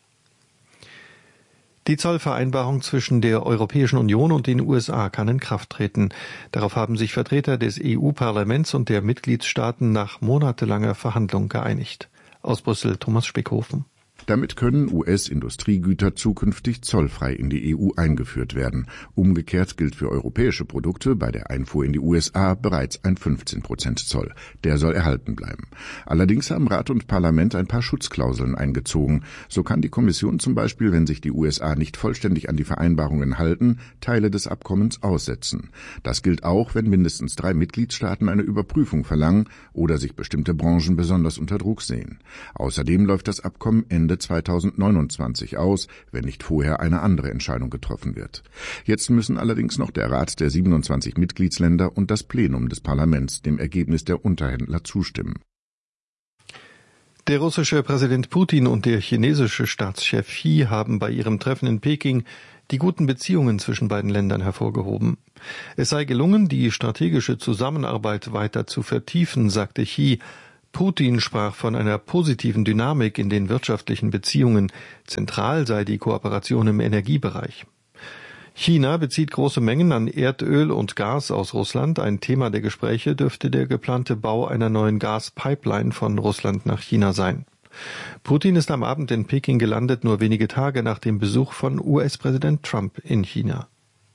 Die Zollvereinbarung zwischen der Europäischen Union und den U S A kann in Kraft treten. Darauf haben sich Vertreter des E U-Parlaments und der Mitgliedstaaten nach monatelanger Verhandlung geeinigt. Aus Brüssel Thomas Spickhofen. Damit können U S-Industriegüter zukünftig zollfrei in die E U eingeführt werden. Umgekehrt gilt für europäische Produkte bei der Einfuhr in die U S A bereits ein fünfzehn Prozent Zoll. Der soll erhalten bleiben. Allerdings haben Rat und Parlament ein paar Schutzklauseln eingezogen. So kann die Kommission zum Beispiel, wenn sich die U S A nicht vollständig an die Vereinbarungen halten, Teile des Abkommens aussetzen. Das gilt auch, wenn mindestens drei Mitgliedstaaten eine Überprüfung verlangen oder sich bestimmte Branchen besonders unter Druck sehen. Außerdem läuft das Abkommen Ende zweitausendneunundzwanzig aus, wenn nicht vorher eine andere Entscheidung getroffen wird. Jetzt müssen allerdings noch der Rat der siebenundzwanzig Mitgliedsländer und das Plenum des Parlaments dem Ergebnis der Unterhändler zustimmen. Der russische Präsident Putin und der chinesische Staatschef Xi haben bei ihrem Treffen in Peking die guten Beziehungen zwischen beiden Ländern hervorgehoben. Es sei gelungen, die strategische Zusammenarbeit weiter zu vertiefen, sagte Xi. Putin sprach von einer positiven Dynamik in den wirtschaftlichen Beziehungen. Zentral sei die Kooperation im Energiebereich. China bezieht große Mengen an Erdöl und Gas aus Russland. Ein Thema der Gespräche dürfte der geplante Bau einer neuen Gaspipeline von Russland nach China sein. Putin ist am Abend in Peking gelandet, nur wenige Tage nach dem Besuch von U S-Präsident Trump in China.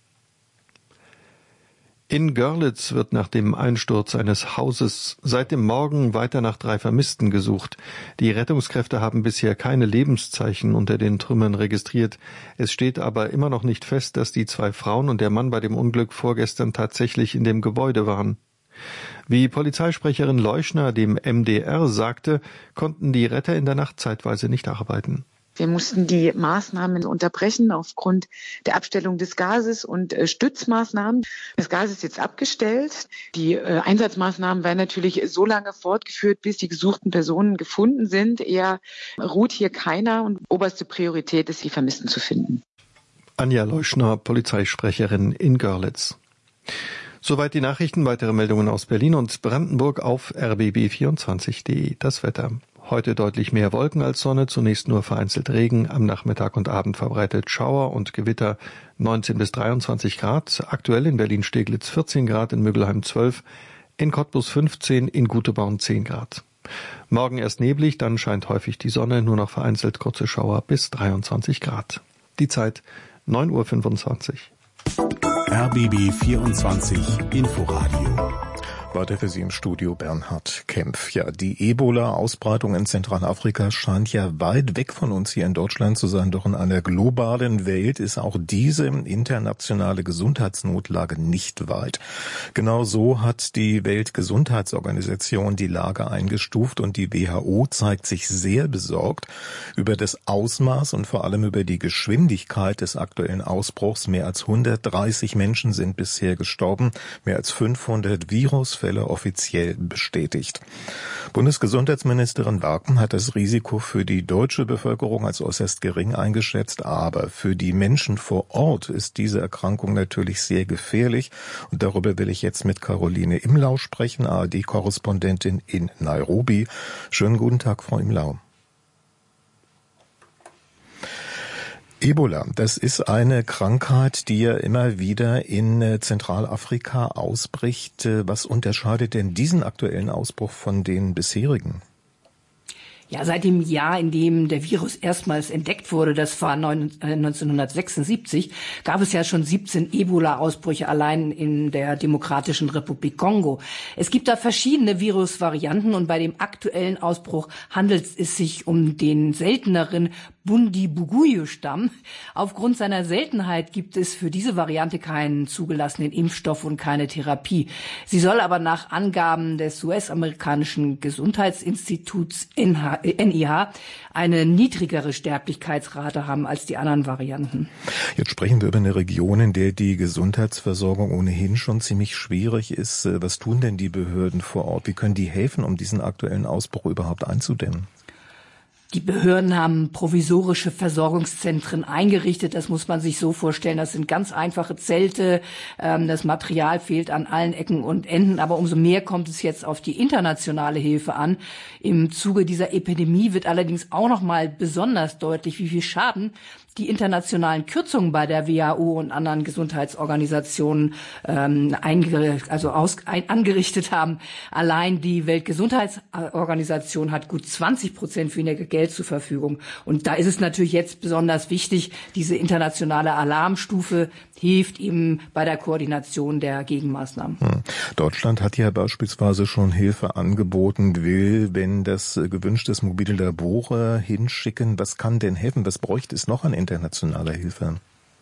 In Görlitz wird nach dem Einsturz eines Hauses seit dem Morgen weiter nach drei Vermissten gesucht. Die Rettungskräfte haben bisher keine Lebenszeichen unter den Trümmern registriert. Es steht aber immer noch nicht fest, dass die zwei Frauen und der Mann bei dem Unglück vorgestern tatsächlich in dem Gebäude waren. Wie Polizeisprecherin Leuschner dem M D R sagte, konnten die Retter in der Nacht zeitweise nicht arbeiten. Wir mussten die Maßnahmen unterbrechen aufgrund der Abstellung des Gases und äh, Stützmaßnahmen. Das Gas ist jetzt abgestellt. Die äh, Einsatzmaßnahmen werden natürlich so lange fortgeführt, bis die gesuchten Personen gefunden sind. Eher ruht hier keiner und oberste Priorität ist, die Vermissten zu finden. Anja Leuschner, Polizeisprecherin in Görlitz. Soweit die Nachrichten. Weitere Meldungen aus Berlin und Brandenburg auf r b b vierundzwanzig punkt de. Das Wetter. Heute deutlich mehr Wolken als Sonne, zunächst nur vereinzelt Regen, am Nachmittag und Abend verbreitet Schauer und Gewitter, neunzehn bis dreiundzwanzig Grad, aktuell in Berlin-Steglitz vierzehn Grad, in Müggelheim zwölf, in Cottbus fünfzehn, in Guteborn zehn Grad. Morgen erst neblig, dann scheint häufig die Sonne, nur noch vereinzelt kurze Schauer bis dreiundzwanzig Grad. Die Zeit neun Uhr fünfundzwanzig. R B B vierundzwanzig Inforadio. Weiter für Sie im Studio Bernhard Kempf. Ja, die Ebola-Ausbreitung in Zentralafrika scheint ja weit weg von uns hier in Deutschland zu sein. Doch in einer globalen Welt ist auch diese internationale Gesundheitsnotlage nicht weit. Genau so hat die Weltgesundheitsorganisation die Lage eingestuft und die W H O zeigt sich sehr besorgt über das Ausmaß und vor allem über die Geschwindigkeit des aktuellen Ausbruchs. Mehr als hundertdreißig Menschen sind bisher gestorben, mehr als fünfhundert Virusfälle offiziell bestätigt. Bundesgesundheitsministerin Waken hat das Risiko für die deutsche Bevölkerung als äußerst gering eingeschätzt, aber für die Menschen vor Ort ist diese Erkrankung natürlich sehr gefährlich und darüber will ich jetzt mit Caroline Imlau sprechen, A R D-Korrespondentin in Nairobi. Schönen guten Tag, Frau Imlau. Ebola, das ist eine Krankheit, die ja immer wieder in Zentralafrika ausbricht. Was unterscheidet denn diesen aktuellen Ausbruch von den bisherigen? Ja, seit dem Jahr, in dem der Virus erstmals entdeckt wurde, das war neunzehnhundertsechsundsiebzig, gab es ja schon siebzehn Ebola-Ausbrüche allein in der Demokratischen Republik Kongo. Es gibt da verschiedene Virusvarianten und bei dem aktuellen Ausbruch handelt es sich um den selteneren Bundibugyo-Stamm. Aufgrund seiner Seltenheit gibt es für diese Variante keinen zugelassenen Impfstoff und keine Therapie. Sie soll aber nach Angaben des U S-amerikanischen Gesundheitsinstituts N I H eine niedrigere Sterblichkeitsrate haben als die anderen Varianten. Jetzt sprechen wir über eine Region, in der die Gesundheitsversorgung ohnehin schon ziemlich schwierig ist. Was tun denn die Behörden vor Ort? Wie können die helfen, um diesen aktuellen Ausbruch überhaupt einzudämmen? Die Behörden haben provisorische Versorgungszentren eingerichtet. Das muss man sich so vorstellen. Das sind ganz einfache Zelte. Das Material fehlt an allen Ecken und Enden. Aber umso mehr kommt es jetzt auf die internationale Hilfe an. Im Zuge dieser Epidemie wird allerdings auch noch mal besonders deutlich, wie viel Schaden die internationalen Kürzungen bei der W H O und anderen Gesundheitsorganisationen ähm, eingerichtet, also aus, ein, angerichtet haben. Allein die Weltgesundheitsorganisation hat gut zwanzig Prozent weniger Geld zur Verfügung. Und da ist es natürlich jetzt besonders wichtig, diese internationale Alarmstufe hilft eben bei der Koordination der Gegenmaßnahmen. Hm. Deutschland hat ja beispielsweise schon Hilfe angeboten, will, wenn das gewünscht ist, mobile Labore hinschicken. Was kann denn helfen? Was bräuchte es noch an internationaler Hilfe?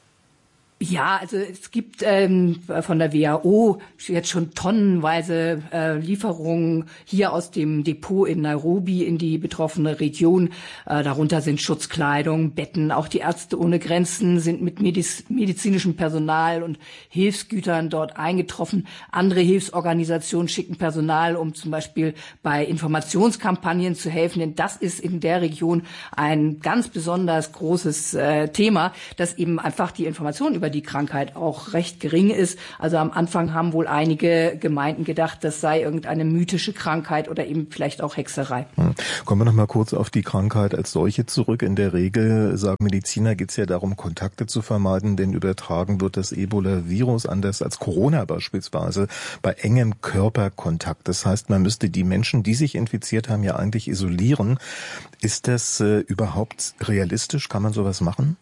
Ja, also es gibt ähm, von der W H O jetzt schon tonnenweise äh, Lieferungen hier aus dem Depot in Nairobi in die betroffene Region. Äh, darunter sind Schutzkleidung, Betten. Auch die Ärzte ohne Grenzen sind mit mediz- medizinischem Personal und Hilfsgütern dort eingetroffen. Andere Hilfsorganisationen schicken Personal, um zum Beispiel bei Informationskampagnen zu helfen. Denn das ist in der Region ein ganz besonders großes äh, Thema, dass eben einfach die Information über die Krankheit auch recht gering ist. Also am Anfang haben wohl einige Gemeinden gedacht, das sei irgendeine mythische Krankheit oder eben vielleicht auch Hexerei. Hm. Kommen wir noch mal kurz auf die Krankheit als solche zurück. In der Regel, sagen Mediziner, geht es ja darum, Kontakte zu vermeiden, denn übertragen wird das Ebola-Virus anders als Corona beispielsweise bei engem Körperkontakt. Das heißt, man müsste die Menschen, die sich infiziert haben, ja eigentlich isolieren. Ist das äh, überhaupt realistisch? Kann man sowas machen?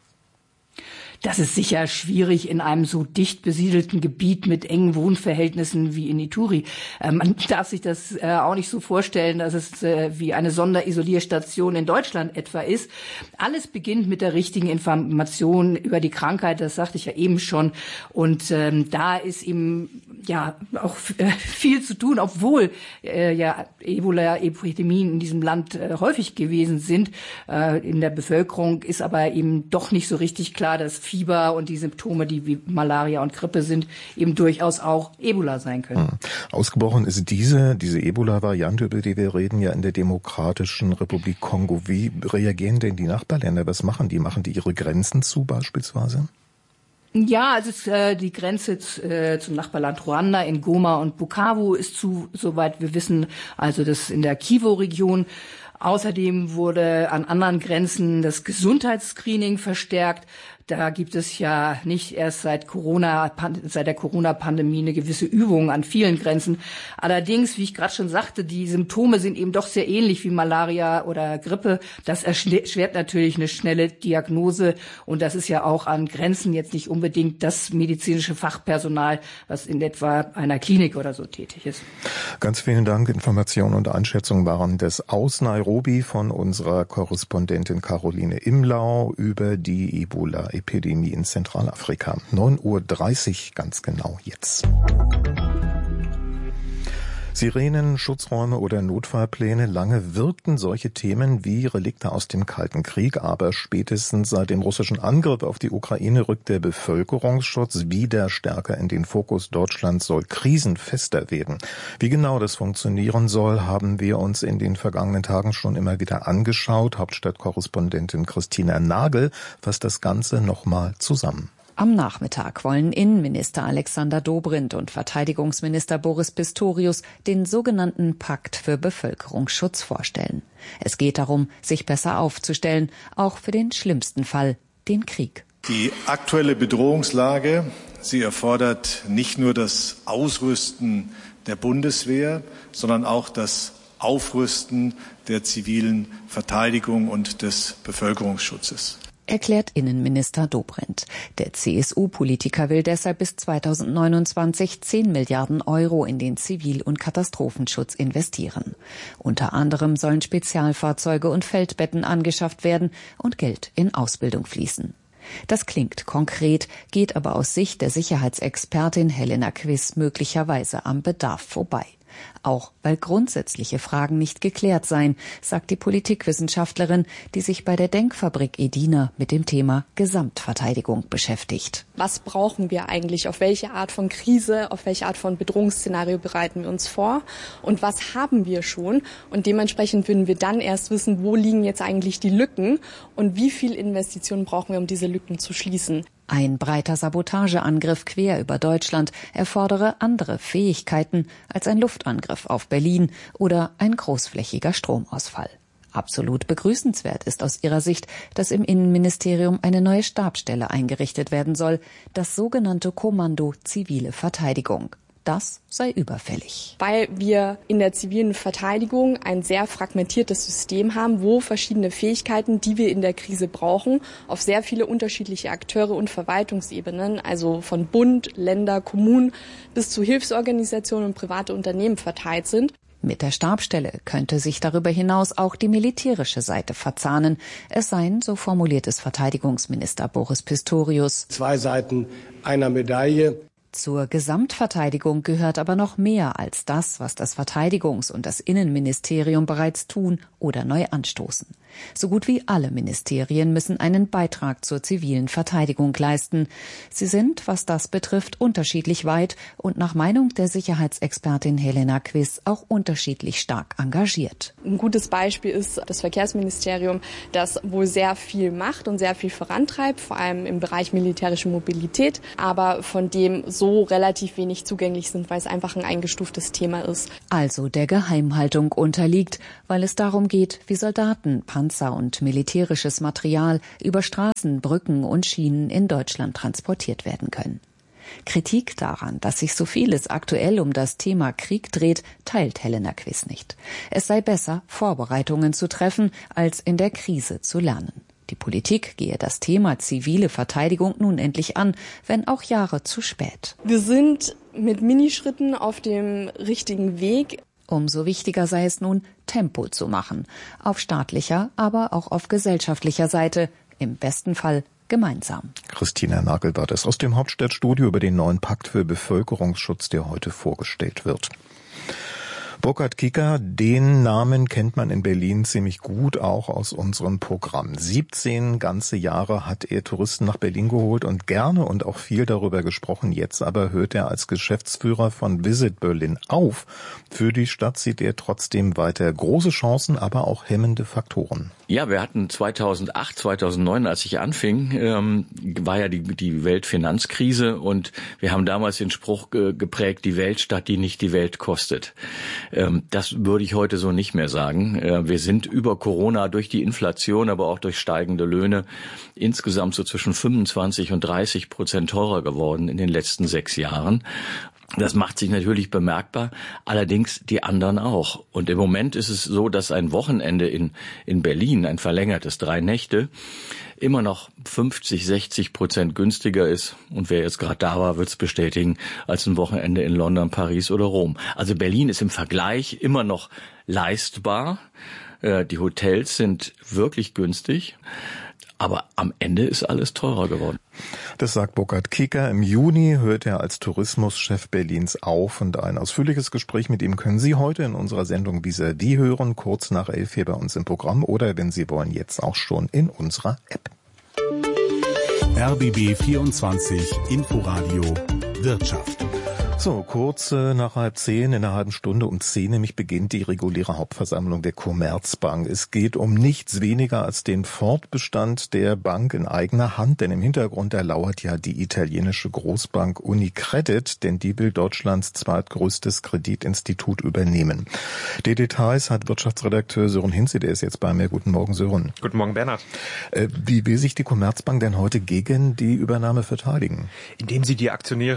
Das ist sicher schwierig in einem so dicht besiedelten Gebiet mit engen Wohnverhältnissen wie in Ituri. Äh, man darf sich das äh, auch nicht so vorstellen, dass es äh, wie eine Sonderisolierstation in Deutschland etwa ist. Alles beginnt mit der richtigen Information über die Krankheit, das sagte ich ja eben schon. Und ähm, da ist eben ja auch äh, viel zu tun, obwohl äh, ja Ebola-Epidemien in diesem Land äh, häufig gewesen sind. Äh, in der Bevölkerung ist aber eben doch nicht so richtig klar, dass Fieber und die Symptome, die wie Malaria und Grippe sind, eben durchaus auch Ebola sein können. Hm. Ausgebrochen ist diese, diese Ebola-Variante, über die wir reden, ja in der Demokratischen Republik Kongo. Wie reagieren denn die Nachbarländer? Was machen die? Machen die ihre Grenzen zu beispielsweise? Ja, also äh, die Grenze äh, zum Nachbarland Ruanda in Goma und Bukavu ist zu, soweit wir wissen, also das in der Kivu-Region. Außerdem wurde an anderen Grenzen das Gesundheitsscreening verstärkt. Da gibt es ja nicht erst seit Corona, seit der Corona-Pandemie eine gewisse Übung an vielen Grenzen. Allerdings, wie ich gerade schon sagte, die Symptome sind eben doch sehr ähnlich wie Malaria oder Grippe. Das erschwert natürlich eine schnelle Diagnose. Und das ist ja auch an Grenzen jetzt nicht unbedingt das medizinische Fachpersonal, was in etwa einer Klinik oder so tätig ist. Ganz vielen Dank. Informationen und Einschätzungen waren das aus Nairobi von unserer Korrespondentin Caroline Imlau über die Ebola Epidemie in Zentralafrika. neun Uhr dreißig ganz genau jetzt. Sirenen, Schutzräume oder Notfallpläne. Lange wirkten solche Themen wie Relikte aus dem Kalten Krieg, aber spätestens seit dem russischen Angriff auf die Ukraine rückt der Bevölkerungsschutz wieder stärker in den Fokus. Deutschland soll krisenfester werden. Wie genau das funktionieren soll, haben wir uns in den vergangenen Tagen schon immer wieder angeschaut. Hauptstadtkorrespondentin Christina Nagel fasst das Ganze nochmal zusammen. Am Nachmittag wollen Innenminister Alexander Dobrindt und Verteidigungsminister Boris Pistorius den sogenannten Pakt für Bevölkerungsschutz vorstellen. Es geht darum, sich besser aufzustellen, auch für den schlimmsten Fall, den Krieg. Die aktuelle Bedrohungslage, sie erfordert nicht nur das Ausrüsten der Bundeswehr, sondern auch das Aufrüsten der zivilen Verteidigung und des Bevölkerungsschutzes. erklärt Innenminister Dobrindt. Der C S U-Politiker will deshalb bis zweitausendneunundzwanzig zehn Milliarden Euro in den Zivil- und Katastrophenschutz investieren. Unter anderem sollen Spezialfahrzeuge und Feldbetten angeschafft werden und Geld in Ausbildung fließen. Das klingt konkret, geht aber aus Sicht der Sicherheitsexpertin Helena Quiss möglicherweise am Bedarf vorbei. Auch weil grundsätzliche Fragen nicht geklärt seien, sagt die Politikwissenschaftlerin, die sich bei der Denkfabrik Edina mit dem Thema Gesamtverteidigung beschäftigt. Was brauchen wir eigentlich? Auf welche Art von Krise, auf welche Art von Bedrohungsszenario bereiten wir uns vor? Und was haben wir schon? Und dementsprechend würden wir dann erst wissen, wo liegen jetzt eigentlich die Lücken und wie viel Investitionen brauchen wir, um diese Lücken zu schließen. Ein breiter Sabotageangriff quer über Deutschland erfordere andere Fähigkeiten als ein Luftangriff auf Berlin oder ein großflächiger Stromausfall. Absolut begrüßenswert ist aus ihrer Sicht, dass im Innenministerium eine neue Stabsstelle eingerichtet werden soll, das sogenannte Kommando Zivile Verteidigung. Das sei überfällig. Weil wir in der zivilen Verteidigung ein sehr fragmentiertes System haben, wo verschiedene Fähigkeiten, die wir in der Krise brauchen, auf sehr viele unterschiedliche Akteure und Verwaltungsebenen, also von Bund, Länder, Kommunen bis zu Hilfsorganisationen und private Unternehmen verteilt sind. Mit der Stabsstelle könnte sich darüber hinaus auch die militärische Seite verzahnen. Es seien, so formuliert es Verteidigungsminister Boris Pistorius, zwei Seiten einer Medaille. Zur Gesamtverteidigung gehört aber noch mehr als das, was das Verteidigungs- und das Innenministerium bereits tun oder neu anstoßen. So gut wie alle Ministerien müssen einen Beitrag zur zivilen Verteidigung leisten. Sie sind, was das betrifft, unterschiedlich weit und nach Meinung der Sicherheitsexpertin Helena Quiss auch unterschiedlich stark engagiert. Ein gutes Beispiel ist das Verkehrsministerium, das wohl sehr viel macht und sehr viel vorantreibt, vor allem im Bereich militärische Mobilität, aber von dem so relativ wenig zugänglich sind, weil es einfach ein eingestuftes Thema ist. Also der Geheimhaltung unterliegt, weil es darum geht, wie Soldaten, Panzer und militärisches Material über Straßen, Brücken und Schienen in Deutschland transportiert werden können. Kritik daran, dass sich so vieles aktuell um das Thema Krieg dreht, teilt Helena Quiss nicht. Es sei besser, Vorbereitungen zu treffen, als in der Krise zu lernen. Die Politik gehe das Thema zivile Verteidigung nun endlich an, wenn auch Jahre zu spät. Wir sind mit Minischritten auf dem richtigen Weg. Umso wichtiger sei es nun, Tempo zu machen. Auf staatlicher, aber auch auf gesellschaftlicher Seite. Im besten Fall gemeinsam. Christina Nagelbart ist aus dem Hauptstadtstudio über den neuen Pakt für Bevölkerungsschutz, der heute vorgestellt wird. Burkhard Kicker, den Namen kennt man in Berlin ziemlich gut, auch aus unserem Programm. siebzehn ganze Jahre hat er Touristen nach Berlin geholt und gerne und auch viel darüber gesprochen. Jetzt aber hört er als Geschäftsführer von Visit Berlin auf. Für die Stadt sieht er trotzdem weiter große Chancen, aber auch hemmende Faktoren. Ja, wir hatten zweitausendacht, zweitausendneun, als ich anfing, ähm, war ja die, die Weltfinanzkrise und wir haben damals den Spruch ge- geprägt, die Weltstadt, die nicht die Welt kostet. Ähm, das würde ich heute so nicht mehr sagen. Äh, wir sind über Corona durch die Inflation, aber auch durch steigende Löhne insgesamt so zwischen fünfundzwanzig und dreißig Prozent teurer geworden in den letzten sechs Jahren. Das macht sich natürlich bemerkbar, allerdings die anderen auch. Und im Moment ist es so, dass ein Wochenende in, in Berlin, ein verlängertes drei Nächte, immer noch fünfzig, sechzig Prozent günstiger ist. Und wer jetzt gerade da war, wird es bestätigen, als ein Wochenende in London, Paris oder Rom. Also Berlin ist im Vergleich immer noch leistbar. Die Hotels sind wirklich günstig. Aber am Ende ist alles teurer geworden. Das sagt Burkhard Kicker. Im Juni hört er als Tourismuschef Berlins auf und ein ausführliches Gespräch mit ihm können Sie heute in unserer Sendung Vis-à-vis hören, kurz nach elf hier bei uns im Programm oder wenn Sie wollen, jetzt auch schon in unserer App. R B B vierundzwanzig Inforadio Wirtschaft. So, kurz äh, nach halb zehn, in einer halben Stunde um zehn nämlich beginnt die reguläre Hauptversammlung der Commerzbank. Es geht um nichts weniger als den Fortbestand der Bank in eigener Hand, denn im Hintergrund erlauert ja die italienische Großbank Unicredit, denn die will Deutschlands zweitgrößtes Kreditinstitut übernehmen. Die Details hat Wirtschaftsredakteur Sören Hinze, der ist jetzt bei mir. Guten Morgen, Sören. Guten Morgen, Bernhard. Äh, wie will sich die Commerzbank denn heute gegen die Übernahme verteidigen? Indem sie die Aktionäre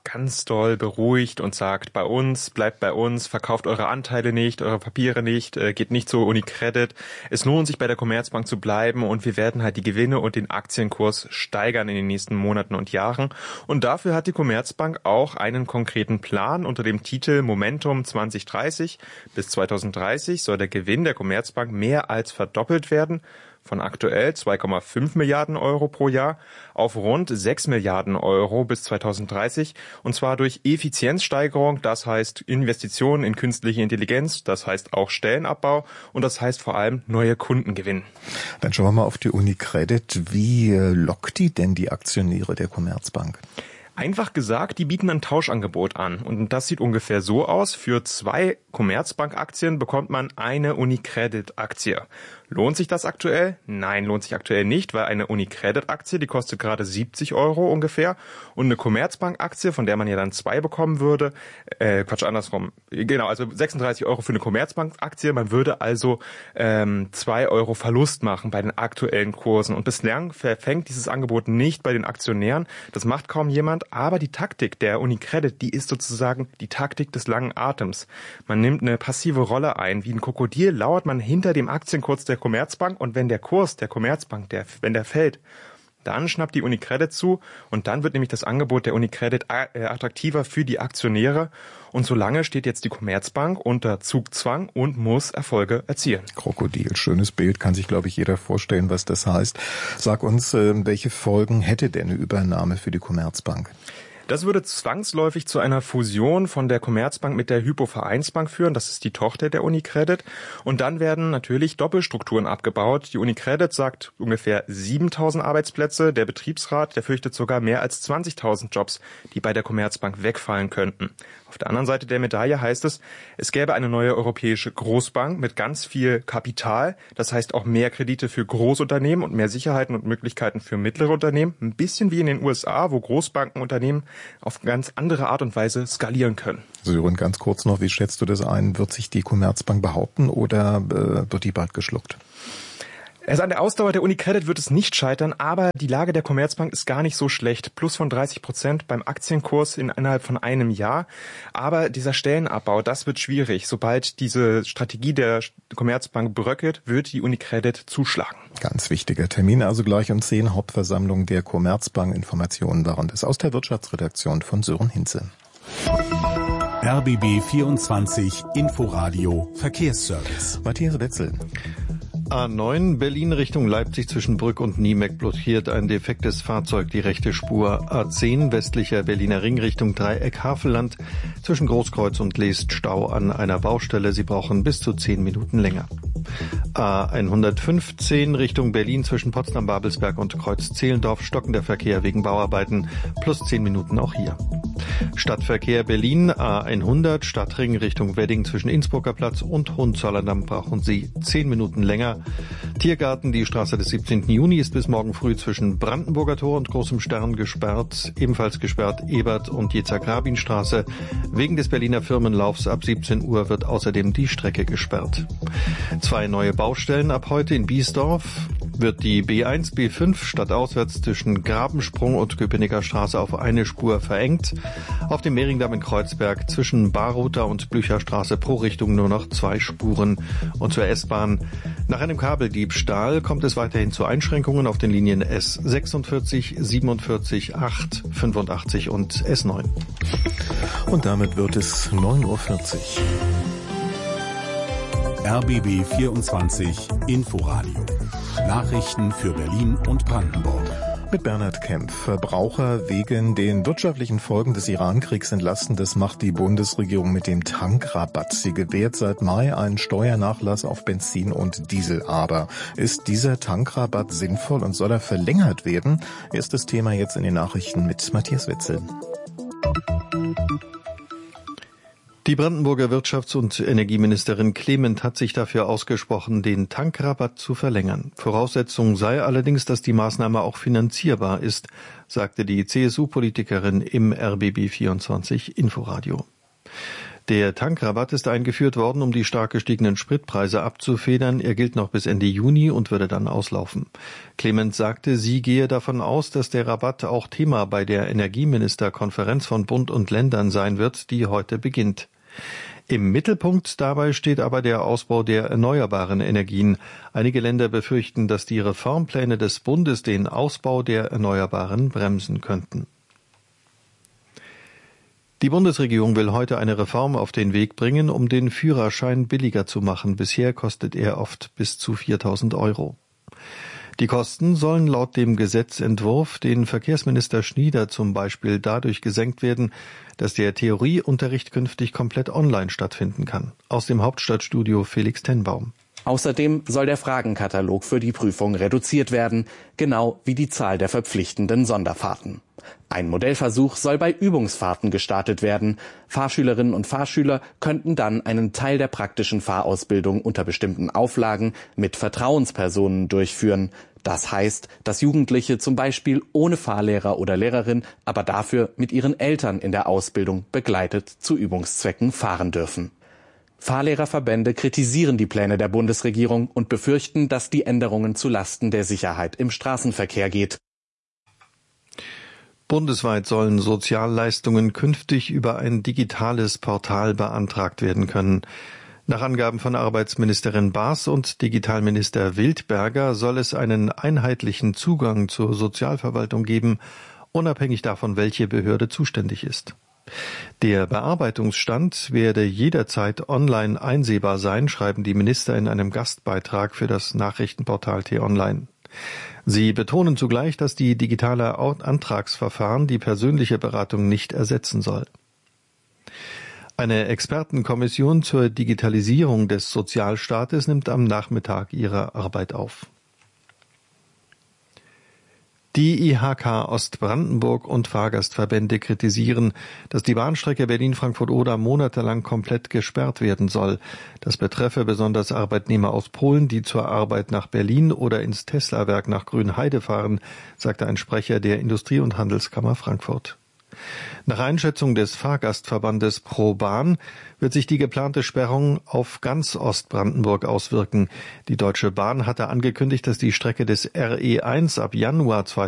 ganz doll beruhigt und sagt, bei uns, bleibt bei uns, verkauft eure Anteile nicht, eure Papiere nicht, äh, geht nicht zur UniCredit. Es lohnt sich bei der Commerzbank zu bleiben und wir werden halt die Gewinne und den Aktienkurs steigern in den nächsten Monaten und Jahren. Und dafür hat die Commerzbank auch einen konkreten Plan unter dem Titel Momentum zwanzig dreißig. Bis zweitausenddreißig soll der Gewinn der Commerzbank mehr als verdoppelt werden. Von aktuell zwei Komma fünf Milliarden Euro pro Jahr auf rund sechs Milliarden Euro bis zweitausenddreißig. Und zwar durch Effizienzsteigerung, das heißt Investitionen in künstliche Intelligenz, das heißt auch Stellenabbau und das heißt vor allem neue Kundengewinn. Dann schauen wir mal auf die UniCredit. Wie lockt die denn die Aktionäre der Commerzbank? Einfach gesagt, die bieten ein Tauschangebot an. Und das sieht ungefähr so aus. Für zwei Commerzbank-Aktien bekommt man eine UniCredit-Aktie. Lohnt sich das aktuell? Nein, lohnt sich aktuell nicht, weil eine UniCredit-Aktie, die kostet gerade siebzig Euro ungefähr. Und eine Commerzbank-Aktie, von der man ja dann zwei bekommen würde, äh, Quatsch, andersrum. Genau, also sechsunddreißig Euro für eine Commerzbank-Aktie. Man würde also ähm, zwei Euro Verlust machen bei den aktuellen Kursen. Und bislang verfängt dieses Angebot nicht bei den Aktionären. Das macht kaum jemand. Aber die Taktik der UniCredit, die ist sozusagen die Taktik des langen Atems. Man nimmt eine passive Rolle ein. Wie ein Krokodil lauert man hinter dem Aktienkurs der Commerzbank und wenn der Kurs der Commerzbank, der, wenn der fällt, dann schnappt die UniCredit zu und dann wird nämlich das Angebot der UniCredit attraktiver für die Aktionäre und solange steht jetzt die Commerzbank unter Zugzwang und muss Erfolge erzielen. Krokodil, schönes Bild, kann sich glaube ich jeder vorstellen, was das heißt. Sag uns, welche Folgen hätte denn eine Übernahme für die Commerzbank? Das würde zwangsläufig zu einer Fusion von der Commerzbank mit der Hypo-Vereinsbank führen. Das ist die Tochter der UniCredit. Und dann werden natürlich Doppelstrukturen abgebaut. Die UniCredit sagt ungefähr siebentausend Arbeitsplätze. Der Betriebsrat, der fürchtet sogar mehr als zwanzigtausend Jobs, die bei der Commerzbank wegfallen könnten. Auf der anderen Seite der Medaille heißt es, es gäbe eine neue europäische Großbank mit ganz viel Kapital. Das heißt auch mehr Kredite für Großunternehmen und mehr Sicherheiten und Möglichkeiten für mittlere Unternehmen. Ein bisschen wie in den U S A, wo Großbankenunternehmen auf ganz andere Art und Weise skalieren können. Sören, ganz kurz noch, wie schätzt du das ein? Wird sich die Commerzbank behaupten oder äh, wird die bald geschluckt? Also an der Ausdauer der UniCredit wird es nicht scheitern, aber die Lage der Commerzbank ist gar nicht so schlecht. Plus von dreißig Prozent beim Aktienkurs in, innerhalb von einem Jahr. Aber dieser Stellenabbau, das wird schwierig. Sobald diese Strategie der Commerzbank bröckelt, wird die UniCredit zuschlagen. Ganz wichtiger Termin, also gleich um zehn, Hauptversammlung der Commerzbank. Informationen waren das aus der Wirtschaftsredaktion von Sören Hinze. R B B vierundzwanzig Inforadio Verkehrsservice. Matthias Wetzel. A neun Berlin Richtung Leipzig zwischen Brück und Niemeck blockiert ein defektes Fahrzeug die rechte Spur. A zehn westlicher Berliner Ring Richtung Dreieck Havelland zwischen Großkreuz und Leest Stau an einer Baustelle. Sie brauchen bis zu zehn Minuten länger. A hundertfünfzehn Richtung Berlin zwischen Potsdam-Babelsberg und Kreuz-Zehlendorf stockender Verkehr wegen Bauarbeiten plus zehn Minuten auch hier. Stadtverkehr Berlin A hundert Stadtring Richtung Wedding zwischen Innsbrucker Platz und Hohenzollern brauchen Sie zehn Minuten länger. Tiergarten, die Straße des siebzehnten Juni ist bis morgen früh zwischen Brandenburger Tor und Großem Stern gesperrt. Ebenfalls gesperrt Ebert und Jitzak-Rabin-Straße. Wegen des Berliner Firmenlaufs ab siebzehn Uhr wird außerdem die Strecke gesperrt. Zwei neue Baustellen ab heute in Biesdorf. Wird die B eins, B fünf stadtauswärts zwischen Grabensprung und Köpenicker Straße auf eine Spur verengt. Auf dem Mehringdamm in Kreuzberg zwischen Barruther und Blücherstraße pro Richtung nur noch zwei Spuren. Und zur S-Bahn. Nach einem Kabeldiebstahl kommt es weiterhin zu Einschränkungen auf den Linien S sechsundvierzig, siebenundvierzig, acht, fünfundachtzig und S neun. Und damit wird es neun Uhr vierzig. R B B vierundzwanzig Inforadio. Nachrichten für Berlin und Brandenburg. Mit Bernhard Kempf. Verbraucher wegen den wirtschaftlichen Folgen des Iran-Kriegs entlasten, das macht die Bundesregierung mit dem Tankrabatt. Sie gewährt seit Mai einen Steuernachlass auf Benzin und Diesel. Aber ist dieser Tankrabatt sinnvoll und soll er verlängert werden? Erstes Thema jetzt in den Nachrichten mit Matthias Wetzel. Die Brandenburger Wirtschafts- und Energieministerin Clement hat sich dafür ausgesprochen, den Tankrabatt zu verlängern. Voraussetzung sei allerdings, dass die Maßnahme auch finanzierbar ist, sagte die C S U-Politikerin im R B B vierundzwanzig Inforadio. Der Tankrabatt ist eingeführt worden, um die stark gestiegenen Spritpreise abzufedern. Er gilt noch bis Ende Juni und würde dann auslaufen. Clemens sagte, sie gehe davon aus, dass der Rabatt auch Thema bei der Energieministerkonferenz von Bund und Ländern sein wird, die heute beginnt. Im Mittelpunkt dabei steht aber der Ausbau der erneuerbaren Energien. Einige Länder befürchten, dass die Reformpläne des Bundes den Ausbau der Erneuerbaren bremsen könnten. Die Bundesregierung will heute eine Reform auf den Weg bringen, um den Führerschein billiger zu machen. Bisher kostet er oft bis zu viertausend Euro. Die Kosten sollen laut dem Gesetzentwurf, den Verkehrsminister Schnieder zum Beispiel, dadurch gesenkt werden, dass der Theorieunterricht künftig komplett online stattfinden kann. Aus dem Hauptstadtstudio Felix Tenbaum. Außerdem soll der Fragenkatalog für die Prüfung reduziert werden, genau wie die Zahl der verpflichtenden Sonderfahrten. Ein Modellversuch soll bei Übungsfahrten gestartet werden. Fahrschülerinnen und Fahrschüler könnten dann einen Teil der praktischen Fahrausbildung unter bestimmten Auflagen mit Vertrauenspersonen durchführen. Das heißt, dass Jugendliche zum Beispiel ohne Fahrlehrer oder Lehrerin, aber dafür mit ihren Eltern in der Ausbildung begleitet zu Übungszwecken fahren dürfen. Fahrlehrerverbände kritisieren die Pläne der Bundesregierung und befürchten, dass die Änderungen zulasten der Sicherheit im Straßenverkehr geht. Bundesweit sollen Sozialleistungen künftig über ein digitales Portal beantragt werden können. Nach Angaben von Arbeitsministerin Baas und Digitalminister Wildberger soll es einen einheitlichen Zugang zur Sozialverwaltung geben, unabhängig davon, welche Behörde zuständig ist. Der Bearbeitungsstand werde jederzeit online einsehbar sein, schreiben die Minister in einem Gastbeitrag für das Nachrichtenportal T-Online. Sie betonen zugleich, dass die digitale Antragsverfahren die persönliche Beratung nicht ersetzen soll. Eine Expertenkommission zur Digitalisierung des Sozialstaates nimmt am Nachmittag ihre Arbeit auf. Die I H K Ostbrandenburg und Fahrgastverbände kritisieren, dass die Bahnstrecke Berlin-Frankfurt-Oder monatelang komplett gesperrt werden soll. Das betreffe besonders Arbeitnehmer aus Polen, die zur Arbeit nach Berlin oder ins Tesla-Werk nach Grünheide fahren, sagte ein Sprecher der Industrie- und Handelskammer Frankfurt. Nach Einschätzung des Fahrgastverbandes ProBahn wird sich die geplante Sperrung auf ganz Ostbrandenburg auswirken. Die Deutsche Bahn hatte angekündigt, dass die Strecke des R E eins ab Januar